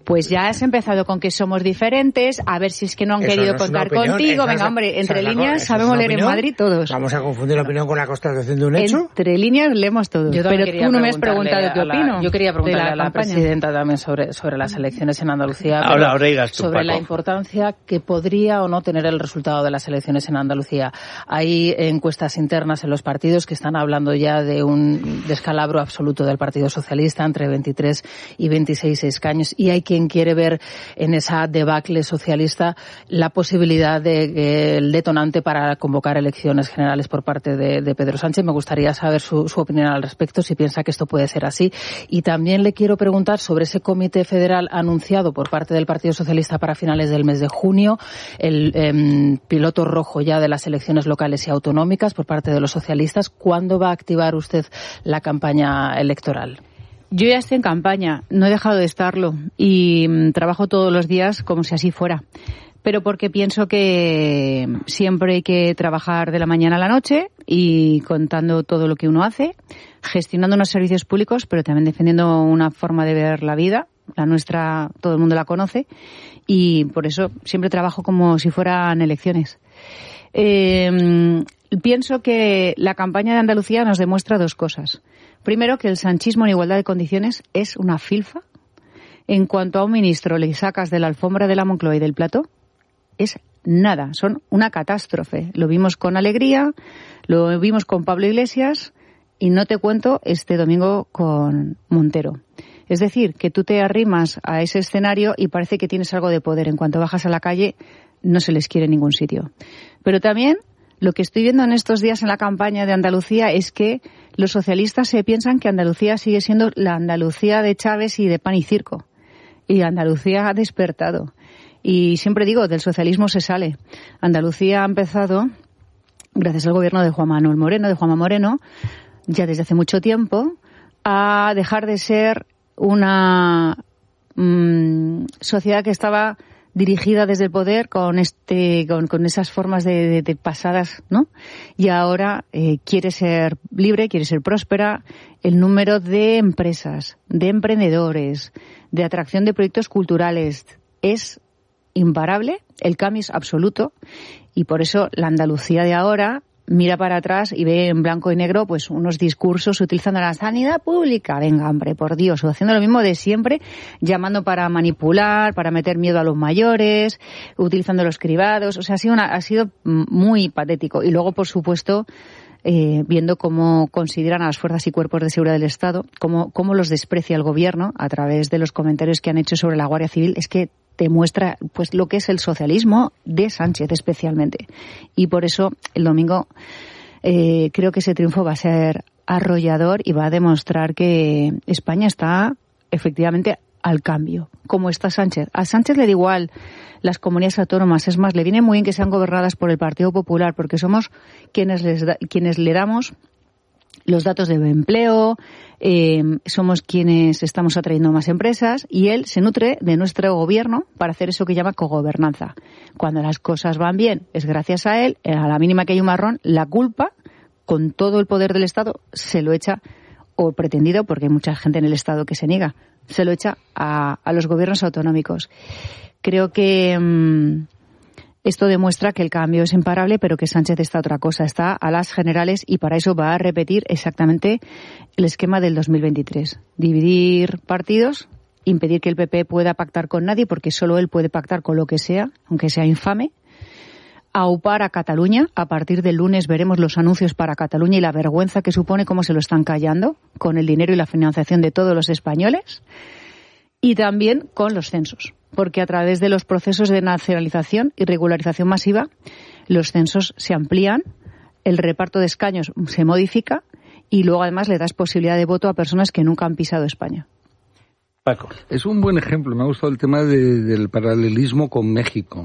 Pues ya has empezado con que somos diferentes, a ver si es que no han Eso querido no es contar una opinión, contigo. esa es Venga, la- hombre, esa entre es la- líneas esa es sabemos una leer en opinión. Madrid todos. Vamos a confundir la opinión con la constatación de un hecho. Entre líneas leemos todos. Yo también Pero quería tú no me has preguntarle preguntado qué a la- opino. Yo quería de preguntarle la a la campaña. presidenta también sobre, sobre las elecciones en Andalucía. Ahora, pero ahora digas tú, sobre Paco. la importancia que podría o no tener el resultado de las elecciones en Andalucía. Hay encuestas internas en los partidos que están hablando ya de un descalabro absoluto del Partido Socialista entre veintitrés y veintiséis escaños, y hay quien quiere ver en esa debacle socialista la posibilidad de que el detonante para convocar elecciones generales por parte de, de Pedro Sánchez. Me gustaría saber su, su opinión al respecto, si piensa que esto puede ser así. Y también le quiero preguntar sobre ese comité federal anunciado por parte del Partido Socialista para finales del mes de junio, el eh, piloto rojo ya de las elecciones locales y autonómicas por parte de los socialistas. ¿Cuándo va a activar usted la campaña electoral? Yo ya estoy en campaña, no he dejado de estarlo y mm, trabajo todos los días como si así fuera. Pero porque pienso que siempre hay que trabajar de la mañana a la noche y contando todo lo que uno hace, gestionando unos servicios públicos, pero también defendiendo una forma de ver la vida. La nuestra, todo el mundo la conoce, y por eso siempre trabajo como si fueran elecciones. Eh, pienso que la campaña de Andalucía nos demuestra dos cosas. Primero, que el sanchismo en igualdad de condiciones es una filfa. En cuanto a un ministro le sacas de la alfombra de la Moncloa y del plato, es nada, son una catástrofe. Lo vimos con Alegría, lo vimos con Pablo Iglesias y no te cuento este domingo con Montero. Es decir, que tú te arrimas a ese escenario y parece que tienes algo de poder. En cuanto bajas a la calle, no se les quiere en ningún sitio. Pero también lo que estoy viendo en estos días en la campaña de Andalucía es que los socialistas se piensan que Andalucía sigue siendo la Andalucía de Chávez y de pan y circo. Y Andalucía ha despertado. Y siempre digo, del socialismo se sale. Andalucía ha empezado, gracias al gobierno de Juan Manuel Moreno, de Juanma Moreno, ya desde hace mucho tiempo, a dejar de ser una mmm, sociedad que estaba dirigida desde el poder con este con, con esas formas de, de, de pasadas, ¿no? Y ahora eh, quiere ser libre, quiere ser próspera. El número de empresas, de emprendedores, de atracción de proyectos culturales es imparable. El cambio es absoluto, y por eso la Andalucía de ahora mira para atrás y ve en blanco y negro pues unos discursos utilizando la sanidad pública. Venga, hombre, por Dios, o haciendo lo mismo de siempre, llamando para manipular, para meter miedo a los mayores, utilizando los cribados. O sea, ha sido, una, ha sido muy patético. Y luego, por supuesto, eh, viendo cómo consideran a las fuerzas y cuerpos de seguridad del Estado, cómo, cómo los desprecia el gobierno a través de los comentarios que han hecho sobre la Guardia Civil, es que demuestra pues lo que es el socialismo de Sánchez especialmente. Y por eso el domingo eh, creo que ese triunfo va a ser arrollador y va a demostrar que España está efectivamente al cambio, como está Sánchez. A Sánchez le da igual las comunidades autónomas, es más, le viene muy bien que sean gobernadas por el Partido Popular, porque somos quienes, les da, quienes le damos los datos de empleo, eh, somos quienes estamos atrayendo más empresas, y él se nutre de nuestro gobierno para hacer eso que llama cogobernanza. Cuando las cosas van bien es gracias a él, a la mínima que hay un marrón, la culpa, con todo el poder del Estado, se lo echa, o pretendido, porque hay mucha gente en el Estado que se niega, se lo echa a, a los gobiernos autonómicos. Creo que mmm, esto demuestra que el cambio es imparable, pero que Sánchez está otra cosa, está a las generales, y para eso va a repetir exactamente el esquema del dos mil veintitrés. Dividir partidos, impedir que el P P pueda pactar con nadie, porque solo él puede pactar con lo que sea, aunque sea infame. Aupar a Cataluña. A partir del lunes veremos los anuncios para Cataluña y la vergüenza que supone cómo se lo están callando con el dinero y la financiación de todos los españoles. Y también con los censos, porque a través de los procesos de nacionalización y regularización masiva, los censos se amplían, el reparto de escaños se modifica y luego además le das posibilidad de voto a personas que nunca han pisado España. Paco. Es un buen ejemplo, me ha gustado el tema de, del paralelismo con México.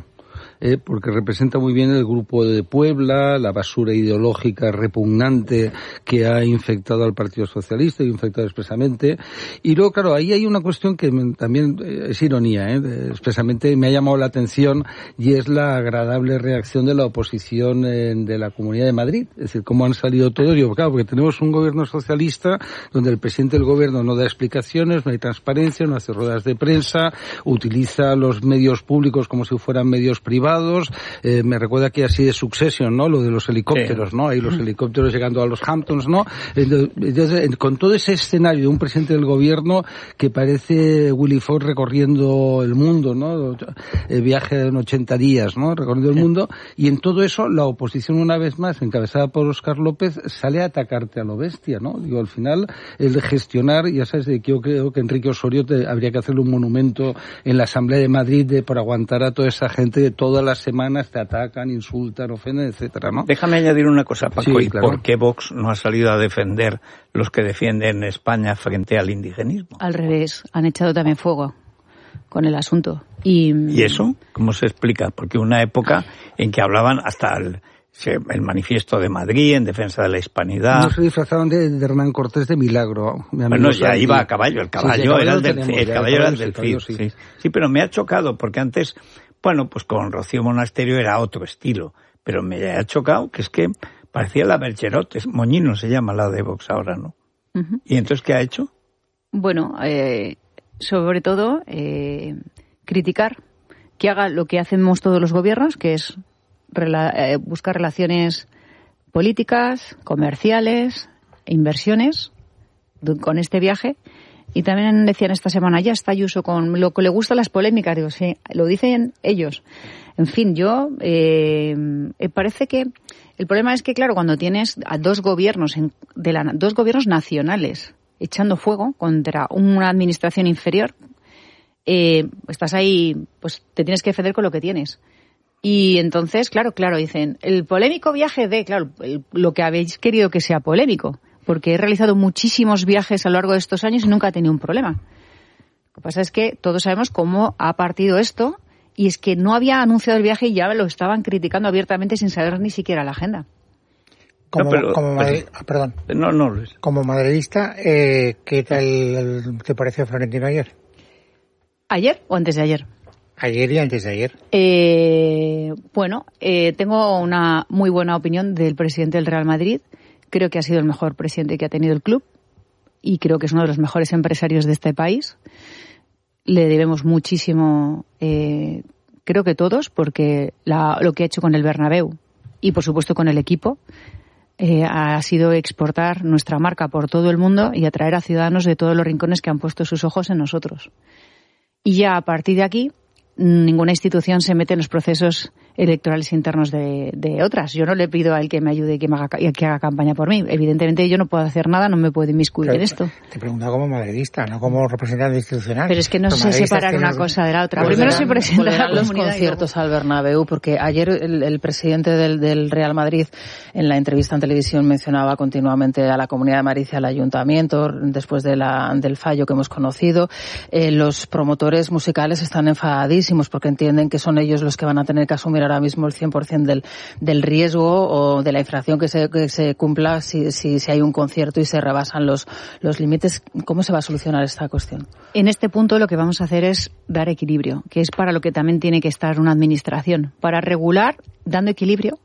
eh, porque representa muy bien el grupo de Puebla, la basura ideológica repugnante que ha infectado al Partido Socialista y infectado expresamente. Y luego, claro, ahí hay una cuestión que me, también eh, es ironía, eh, de, expresamente me ha llamado la atención, y es la agradable reacción de la oposición eh, de la Comunidad de Madrid. Es decir, cómo han salido todos. Yo, claro, porque tenemos un gobierno socialista donde el presidente del gobierno no da explicaciones, no hay transparencia, no hace ruedas de prensa, utiliza los medios públicos como si fueran medios privados. Eh, me recuerda que así de Succession, ¿no? Lo de los helicópteros, sí. ¿no? Ahí los helicópteros llegando a los Hamptons, ¿no? Entonces, con todo ese escenario de un presidente del gobierno que parece Willy Fogg recorriendo el mundo, ¿no? El viaje en ochenta días, ¿no? Recorriendo el mundo. Y en todo eso, la oposición, una vez más, encabezada por Óscar López, sale a atacarte a lo bestia, ¿no? Digo, al final, el de gestionar, ya sabes, de que yo creo que Enrique Osorio te, habría que hacerle un monumento en la Asamblea de Madrid de, por aguantar a toda esa gente que todas las semanas te atacan, insultan, ofenden, etcétera, ¿no? Déjame añadir una cosa, Paco, sí, ¿y claro. por qué Vox no ha salido a defender los que defienden España frente al indigenismo? Al revés, han echado también fuego con el asunto. ¿Y, ¿Y eso? ¿Cómo se explica? Porque una época en que hablaban hasta el, el manifiesto de Madrid en defensa de la hispanidad. No se disfrazaron de, de Hernán Cortés de Milagro. Bueno, ya Santi. Iba a caballo, el caballo, sí, sí, era el del, tenemos, el caballo era el del Cid. Sí. Sí. sí, pero me ha chocado porque antes, bueno, pues con Rocío Monasterio era otro estilo, pero me ha chocado que es que parecía la Bergerot, es Moñino se llama la de Vox ahora, ¿no? Uh-huh. ¿Y entonces qué ha hecho? Bueno, eh, sobre todo eh, criticar que haga lo que hacemos todos los gobiernos, que es rela- eh, buscar relaciones políticas, comerciales, inversiones de, con este viaje. Y también decían esta semana, ya está Ayuso con lo que le gustan las polémicas. Digo, sí, lo dicen ellos. En fin, yo eh, parece que el problema es que, claro, cuando tienes a dos gobiernos en, de la, dos gobiernos nacionales echando fuego contra una administración inferior, eh, estás ahí, pues te tienes que defender con lo que tienes. Y entonces, claro, claro, dicen, el polémico viaje de, claro, el, lo que habéis querido que sea polémico, porque he realizado muchísimos viajes a lo largo de estos años y nunca he tenido un problema. Lo que pasa es que todos sabemos cómo ha partido esto, y es que no había anunciado el viaje y ya lo estaban criticando abiertamente sin saber ni siquiera la agenda. Como, no, pero, como Madrid, ah, perdón. No, no, Luis. Como madridista, eh, ¿qué tal te pareció Florentino ayer? ¿Ayer o antes de ayer? Ayer y antes de ayer. Eh, bueno, eh, tengo una muy buena opinión del presidente del Real Madrid. Creo que ha sido el mejor presidente que ha tenido el club y creo que es uno de los mejores empresarios de este país. Le debemos muchísimo, eh, creo que todos, porque la, lo que ha hecho con el Bernabéu y, por supuesto, con el equipo eh, ha sido exportar nuestra marca por todo el mundo y atraer a ciudadanos de todos los rincones que han puesto sus ojos en nosotros. Y ya a partir de aquí, ninguna institución se mete en los procesos electorales internos de, de otras. Yo no le pido a él que me ayude y que, me haga, que haga campaña por mí. Evidentemente yo no puedo hacer nada, no me puedo inmiscuir Pero en esto. Te pregunto como madridista, no como representante institucional. Pero es que no sé separar una cosa de la otra. Pues Primero soy presidenta de la los comunidad conciertos al Bernabéu, porque ayer el, el presidente del, del Real Madrid en la entrevista en televisión mencionaba continuamente a la Comunidad de Madrid y al Ayuntamiento después de la, del fallo que hemos conocido. Eh, los promotores musicales están enfadadísimos porque entienden que son ellos los que van a tener que asumir ahora mismo el cien por ciento del, del riesgo o de la infracción que se, que se cumpla si, si, si hay un concierto y se rebasan los, los límites. ¿Cómo se va a solucionar esta cuestión? En este punto lo que vamos a hacer es dar equilibrio, que es para lo que también tiene que estar una administración, para regular dando equilibrio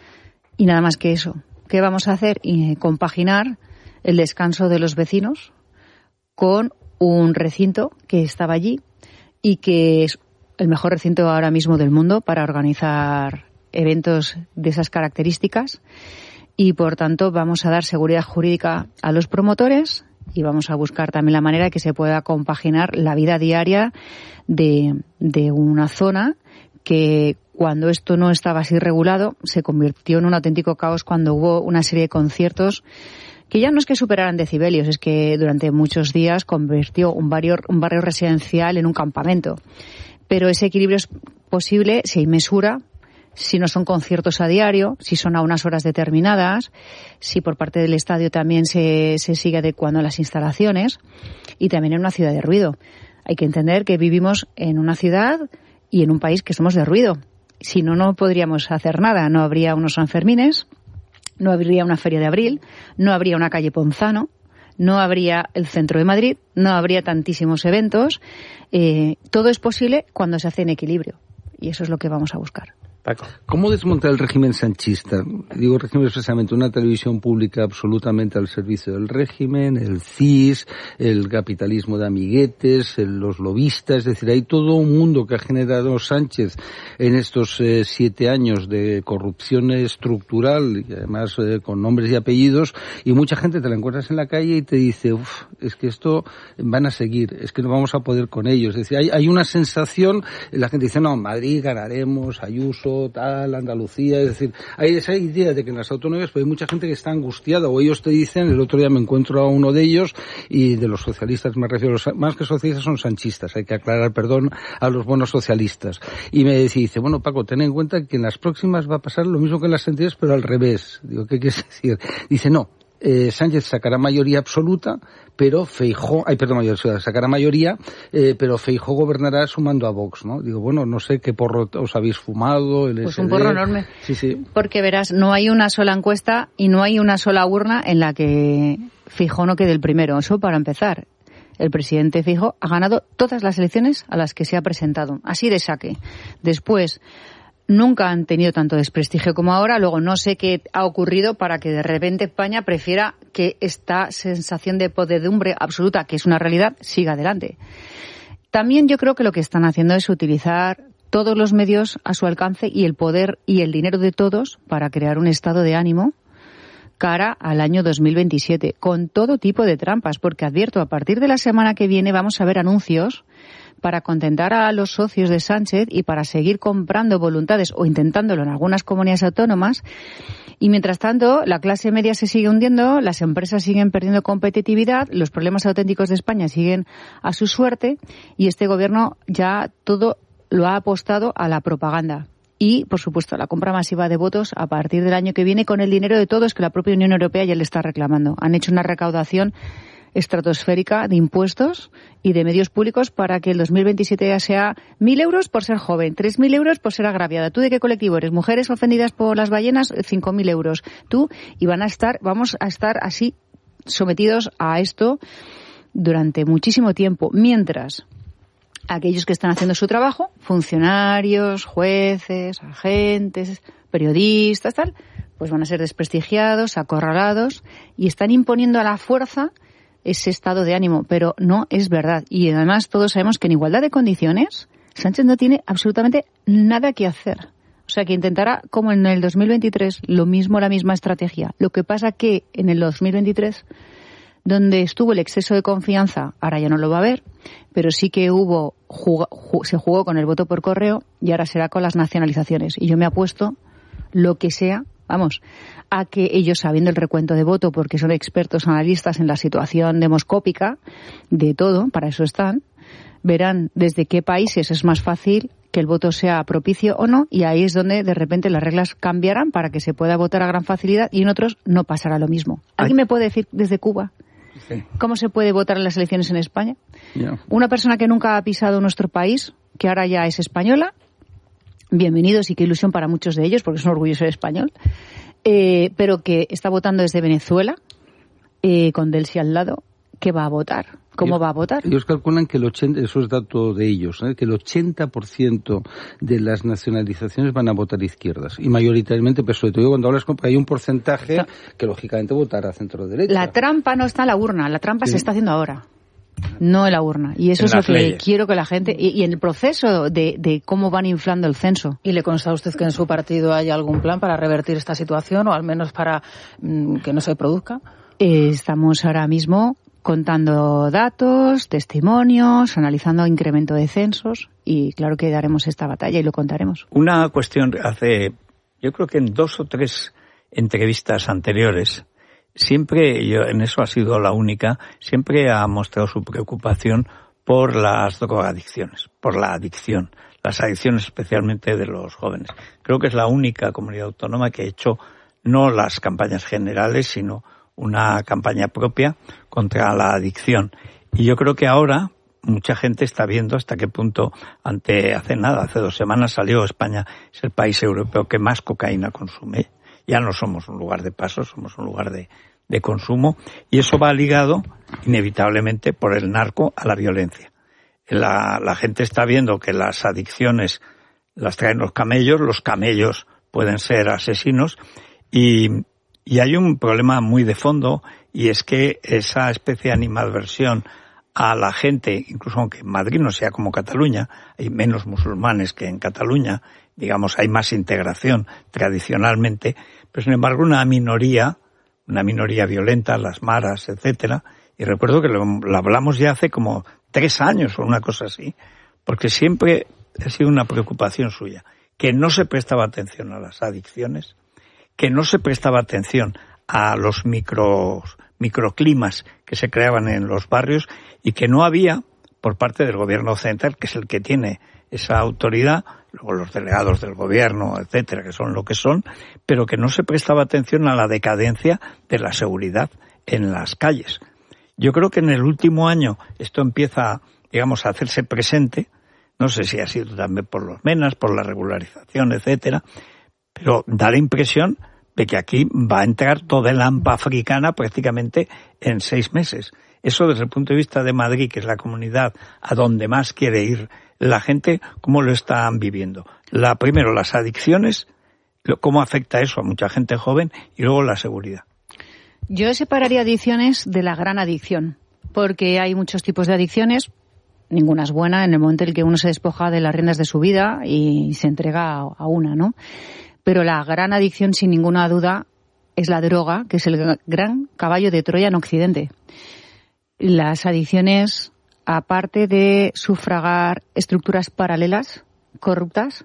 y nada más que eso. ¿Qué vamos a hacer? Y compaginar el descanso de los vecinos con un recinto que estaba allí y que es el mejor recinto ahora mismo del mundo para organizar eventos de esas características y, por tanto, vamos a dar seguridad jurídica a los promotores y vamos a buscar también la manera de que se pueda compaginar la vida diaria de, de una zona que, cuando esto no estaba así regulado, se convirtió en un auténtico caos cuando hubo una serie de conciertos que ya no es que superaran decibelios, es que durante muchos días convirtió un barrio, un barrio residencial en un campamento. Pero ese equilibrio es posible si hay mesura, si no son conciertos a diario, si son a unas horas determinadas, si por parte del estadio también se, se sigue adecuando las instalaciones y también en una ciudad de ruido. Hay que entender que vivimos en una ciudad y en un país que somos de ruido. Si no, no podríamos hacer nada. No habría unos Sanfermines, no habría una Feria de Abril, no habría una calle Ponzano, no habría el centro de Madrid, no habría tantísimos eventos. Eh, todo es posible cuando se hace en equilibrio. Y eso es lo que vamos a buscar. Paco. ¿Cómo desmontar el régimen sanchista? Digo régimen expresamente, una televisión pública absolutamente al servicio del régimen, el C I S, el capitalismo de amiguetes, el, los lobistas, es decir, hay todo un mundo que ha generado Sánchez en estos eh, siete años de corrupción estructural y además eh, con nombres y apellidos, y mucha gente te la encuentras en la calle y te dice, uff, es que esto van a seguir, es que no vamos a poder con ellos. Es decir, hay, hay una sensación, la gente dice, no, en Madrid ganaremos, Ayuso, tal, Andalucía, es decir, hay esa idea de que en las autonomías pues hay mucha gente que está angustiada, o ellos te dicen, el otro día me encuentro a uno de ellos, y de los socialistas me refiero, más que socialistas son sanchistas, hay que aclarar, perdón, a los buenos socialistas, y me dice, bueno Paco, ten en cuenta que en las próximas va a pasar lo mismo que en las anteriores, pero al revés. Digo, ¿qué quieres decir? Dice, no, Eh, Sánchez sacará mayoría absoluta, pero Feijóo, ay, perdón, mayoría, sacará mayoría, eh, pero Feijóo gobernará sumando a Vox, ¿no? Digo, bueno, no sé qué porro os habéis fumado, el Pues S D. un porro enorme. Sí, sí. Porque verás, no hay una sola encuesta y no hay una sola urna en la que Feijóo no quede el primero. Eso para empezar. El presidente Feijóo ha ganado todas las elecciones a las que se ha presentado. Así de saque. Después, nunca han tenido tanto desprestigio como ahora. Luego no sé qué ha ocurrido para que de repente España prefiera que esta sensación de podredumbre absoluta, que es una realidad, siga adelante. También yo creo que lo que están haciendo es utilizar todos los medios a su alcance y el poder y el dinero de todos para crear un estado de ánimo cara al año dos mil veintisiete, con todo tipo de trampas, porque advierto, a partir de la semana que viene vamos a ver anuncios para contentar a los socios de Sánchez y para seguir comprando voluntades o intentándolo en algunas comunidades autónomas. Y mientras tanto, la clase media se sigue hundiendo, las empresas siguen perdiendo competitividad, los problemas auténticos de España siguen a su suerte y este gobierno ya todo lo ha apostado a la propaganda. Y, por supuesto, a la compra masiva de votos a partir del año que viene con el dinero de todos que la propia Unión Europea ya le está reclamando. Han hecho una recaudación estratosférica de impuestos y de medios públicos para que el dos mil veintisiete ya sea mil euros por ser joven, tres mil euros por ser agraviada. ¿Tú de qué colectivo eres? Mujeres ofendidas por las ballenas, cinco mil euros. Tú, y van a estar, vamos a estar así sometidos a esto durante muchísimo tiempo, mientras aquellos que están haciendo su trabajo, funcionarios, jueces, agentes, periodistas, tal, pues van a ser desprestigiados, acorralados y están imponiendo a la fuerza ese estado de ánimo, pero no es verdad. Y además todos sabemos que en igualdad de condiciones Sánchez no tiene absolutamente nada que hacer. O sea, que intentará, como en el dos mil veintitrés, lo mismo, la misma estrategia. Lo que pasa que en el dos mil veintitrés, donde estuvo el exceso de confianza, ahora ya no lo va a haber, pero sí que hubo jug- ju- se jugó con el voto por correo y ahora será con las nacionalizaciones. Y yo me apuesto lo que sea, vamos, a que ellos, sabiendo el recuento de voto, porque son expertos analistas en la situación demoscópica de todo, para eso están, verán desde qué países es más fácil que el voto sea propicio o no, y ahí es donde de repente las reglas cambiarán para que se pueda votar a gran facilidad y en otros no pasará lo mismo. ¿Alguien me puede decir desde Cuba sí. cómo se puede votar en las elecciones en España? Yeah. Una persona que nunca ha pisado nuestro país, que ahora ya es española, bienvenidos y qué ilusión para muchos de ellos, porque es un orgullo ser español, eh, pero que está votando desde Venezuela, eh, con Delcy al lado, ¿qué va a votar? ¿Cómo ellos, va a votar? Ellos calculan que el ochenta, eso es dato de ellos, ¿eh? que el ochenta por ciento de las nacionalizaciones van a votar izquierdas, y mayoritariamente P S O E. Te digo, cuando hablas con, hay un porcentaje no. que lógicamente votará centro-derecha. La trampa no está en la urna, la trampa sí. se está haciendo ahora. No en la urna. Y eso en es lo que leyes. quiero que la gente... Y, y en el proceso de, de cómo van inflando el censo. ¿Y le consta a usted que en su partido hay algún plan para revertir esta situación o al menos para mmm, que no se produzca? Eh, estamos ahora mismo contando datos, testimonios, analizando incremento de censos y claro que daremos esta batalla y lo contaremos. Una cuestión hace... Yo creo que en dos o tres entrevistas anteriores... Siempre, yo en eso ha sido la única, siempre ha mostrado su preocupación por las drogadicciones, por la adicción, las adicciones especialmente de los jóvenes. Creo que es la única comunidad autónoma que ha hecho no las campañas generales, sino una campaña propia contra la adicción. Y yo creo que ahora, mucha gente está viendo hasta qué punto, ante hace nada, hace dos semanas salió España, es el país europeo que más cocaína consume. Ya no somos un lugar de paso, somos un lugar de, de consumo, y eso va ligado inevitablemente por el narco a la violencia. La, la gente está viendo que las adicciones las traen los camellos, los camellos pueden ser asesinos, y, y hay un problema muy de fondo, y es que esa especie de animadversión a la gente, incluso aunque en Madrid no sea como Cataluña, hay menos musulmanes que en Cataluña, digamos, hay más integración tradicionalmente, pero sin embargo una minoría, una minoría violenta, las maras, etcétera, y recuerdo que lo, lo hablamos ya hace como tres años o una cosa así, porque siempre ha sido una preocupación suya, que no se prestaba atención a las adicciones, que no se prestaba atención a los micros, microclimas que se creaban en los barrios, y que no había, por parte del gobierno central, que es el que tiene esa autoridad, luego los delegados del gobierno, etcétera, que son lo que son, pero que no se prestaba atención a la decadencia de la seguridad en las calles. Yo creo que en el último año esto empieza, digamos, a hacerse presente, no sé si ha sido también por los menas, por la regularización, etcétera, pero da la impresión de que aquí va a entrar toda el hampa africana prácticamente en seis meses. Eso desde el punto de vista de Madrid, que es la comunidad a donde más quiere ir la gente, ¿cómo lo están viviendo? La, primero, las adicciones, cómo afecta eso a mucha gente joven, y luego la seguridad. Yo separaría adicciones de la gran adicción, porque hay muchos tipos de adicciones, ninguna es buena en el momento en el que uno se despoja de las riendas de su vida y se entrega a una, ¿no? Pero la gran adicción, sin ninguna duda, es la droga, que es el gran caballo de Troya en Occidente. Las adicciones, aparte de sufragar estructuras paralelas, corruptas,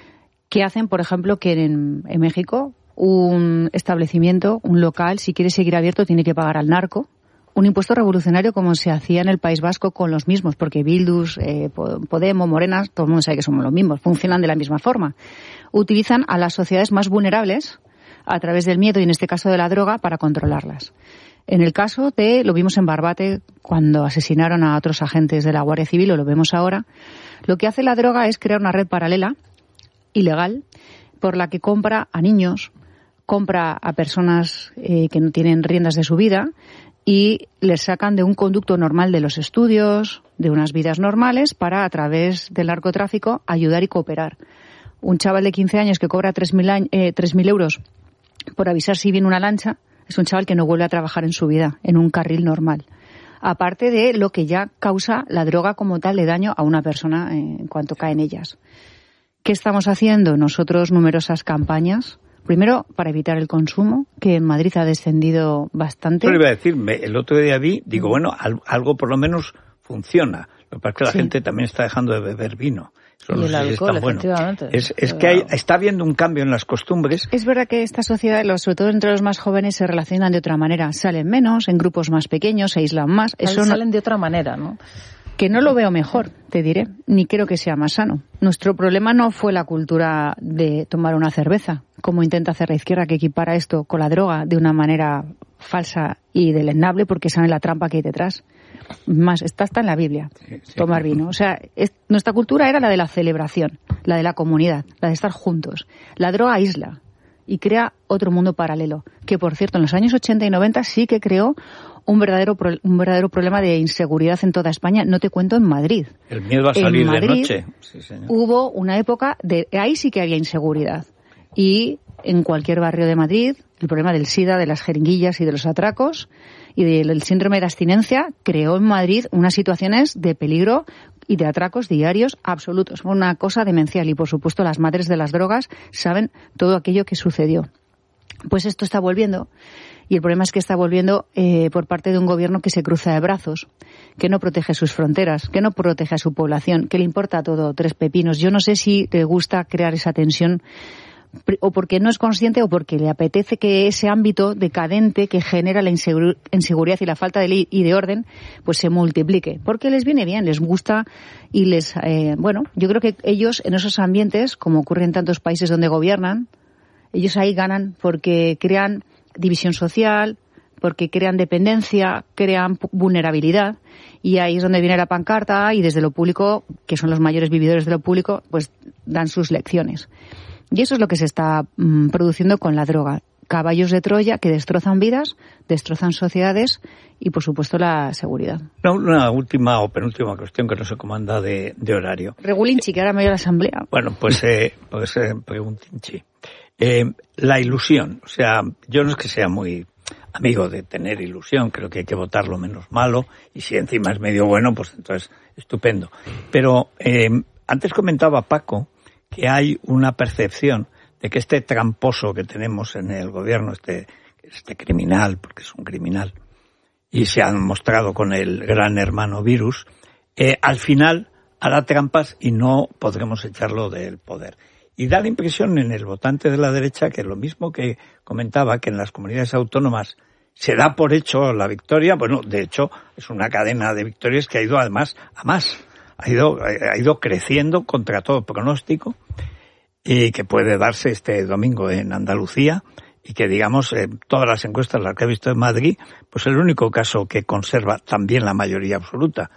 que hacen, por ejemplo, que en, en México un establecimiento, un local, si quiere seguir abierto, tiene que pagar al narco un impuesto revolucionario como se hacía en el País Vasco con los mismos, porque Bildus, eh, Podemos, Morenas, todo el mundo sabe que somos los mismos, funcionan de la misma forma. Utilizan a las sociedades más vulnerables a través del miedo, y en este caso de la droga, para controlarlas. En el caso de, lo vimos en Barbate cuando asesinaron a otros agentes de la Guardia Civil, o lo vemos ahora, lo que hace la droga es crear una red paralela, ilegal, por la que compra a niños, compra a personas eh, que no tienen riendas de su vida, y les sacan de un conducto normal de los estudios, de unas vidas normales, para, a través del narcotráfico, ayudar y cooperar. Un chaval de quince años que cobra tres mil eh, tres mil euros por avisar si viene una lancha, es un chaval que no vuelve a trabajar en su vida, en un carril normal. Aparte de lo que ya causa la droga como tal de daño a una persona en cuanto cae en ellas. ¿Qué estamos haciendo? Nosotros numerosas campañas. Primero, para evitar el consumo, que en Madrid ha descendido bastante. Yo le iba a decir, el otro día vi, digo, bueno, algo por lo menos funciona. Lo que pasa es que la sí. gente también está dejando de beber vino. Eso y no el sé alcohol, si es tan bueno. efectivamente. Es, es que hay, está habiendo un cambio en las costumbres. Es verdad que esta sociedad, sobre todo entre los más jóvenes, se relacionan de otra manera. Salen menos, en grupos más pequeños, se aíslan más. Eso salen no... de otra manera, ¿no? Que no lo veo mejor, te diré, ni creo que sea más sano. Nuestro problema no fue la cultura de tomar una cerveza, como intenta hacer la izquierda, que equipara esto con la droga de una manera falsa y deleznable, porque sabe la trampa que hay detrás. Más, está hasta en la Biblia, sí, sí. tomar vino. O sea, es, nuestra cultura era la de la celebración, la de la comunidad, la de estar juntos. La droga aísla y crea otro mundo paralelo, que por cierto en los años ochenta y noventa sí que creó un verdadero un verdadero problema de inseguridad en toda España. No te cuento en Madrid. El miedo a salir en Madrid, de noche. Sí, señor. Hubo una época de ahí sí que había inseguridad. Y en cualquier barrio de Madrid, el problema del SIDA, de las jeringuillas y de los atracos y del síndrome de abstinencia creó en Madrid unas situaciones de peligro y de atracos diarios absolutos. Fue una cosa demencial, y por supuesto las madres de las drogas saben todo aquello que sucedió. Pues esto está volviendo. Y el problema es que está volviendo eh, por parte de un gobierno que se cruza de brazos, que no protege sus fronteras, que no protege a su población, que le importa todo tres pepinos. Yo no sé si le gusta crear esa tensión, o porque no es consciente o porque le apetece que ese ámbito decadente que genera la insegu- inseguridad y la falta de ley y de orden pues se multiplique, porque les viene bien, les gusta y les... Eh, bueno, yo creo que ellos en esos ambientes, como ocurre en tantos países donde gobiernan, ellos ahí ganan porque crean división social, porque crean dependencia, crean vulnerabilidad, y ahí es donde viene la pancarta, y desde lo público, que son los mayores vividores de lo público, pues dan sus lecciones. Y eso es lo que se está mmm, produciendo con la droga. Caballos de Troya que destrozan vidas, destrozan sociedades y, por supuesto, la seguridad. Una, una última o penúltima cuestión que no sé cómo anda de, de horario. Regulinchi, que ahora me dio la asamblea. Bueno, pues, eh, pues eh, preguntinchi. Eh, la ilusión. O sea, yo no es que sea muy amigo de tener ilusión, creo que hay que votar lo menos malo, y si encima es medio bueno, pues entonces estupendo. Pero eh, antes comentaba Paco que hay una percepción de que este tramposo que tenemos en el gobierno, este, este criminal, porque es un criminal, y se han mostrado con el gran hermano virus, eh, al final hará trampas y no podremos echarlo del poder. Y da la impresión en el votante de la derecha que lo mismo que comentaba, que en las comunidades autónomas se da por hecho la victoria, bueno, de hecho es una cadena de victorias que ha ido además a más, ha ido, ha ido creciendo contra todo pronóstico, y que puede darse este domingo en Andalucía, y que, digamos, eh, todas las encuestas, las que he visto en Madrid, pues el único caso que conserva también la mayoría absoluta,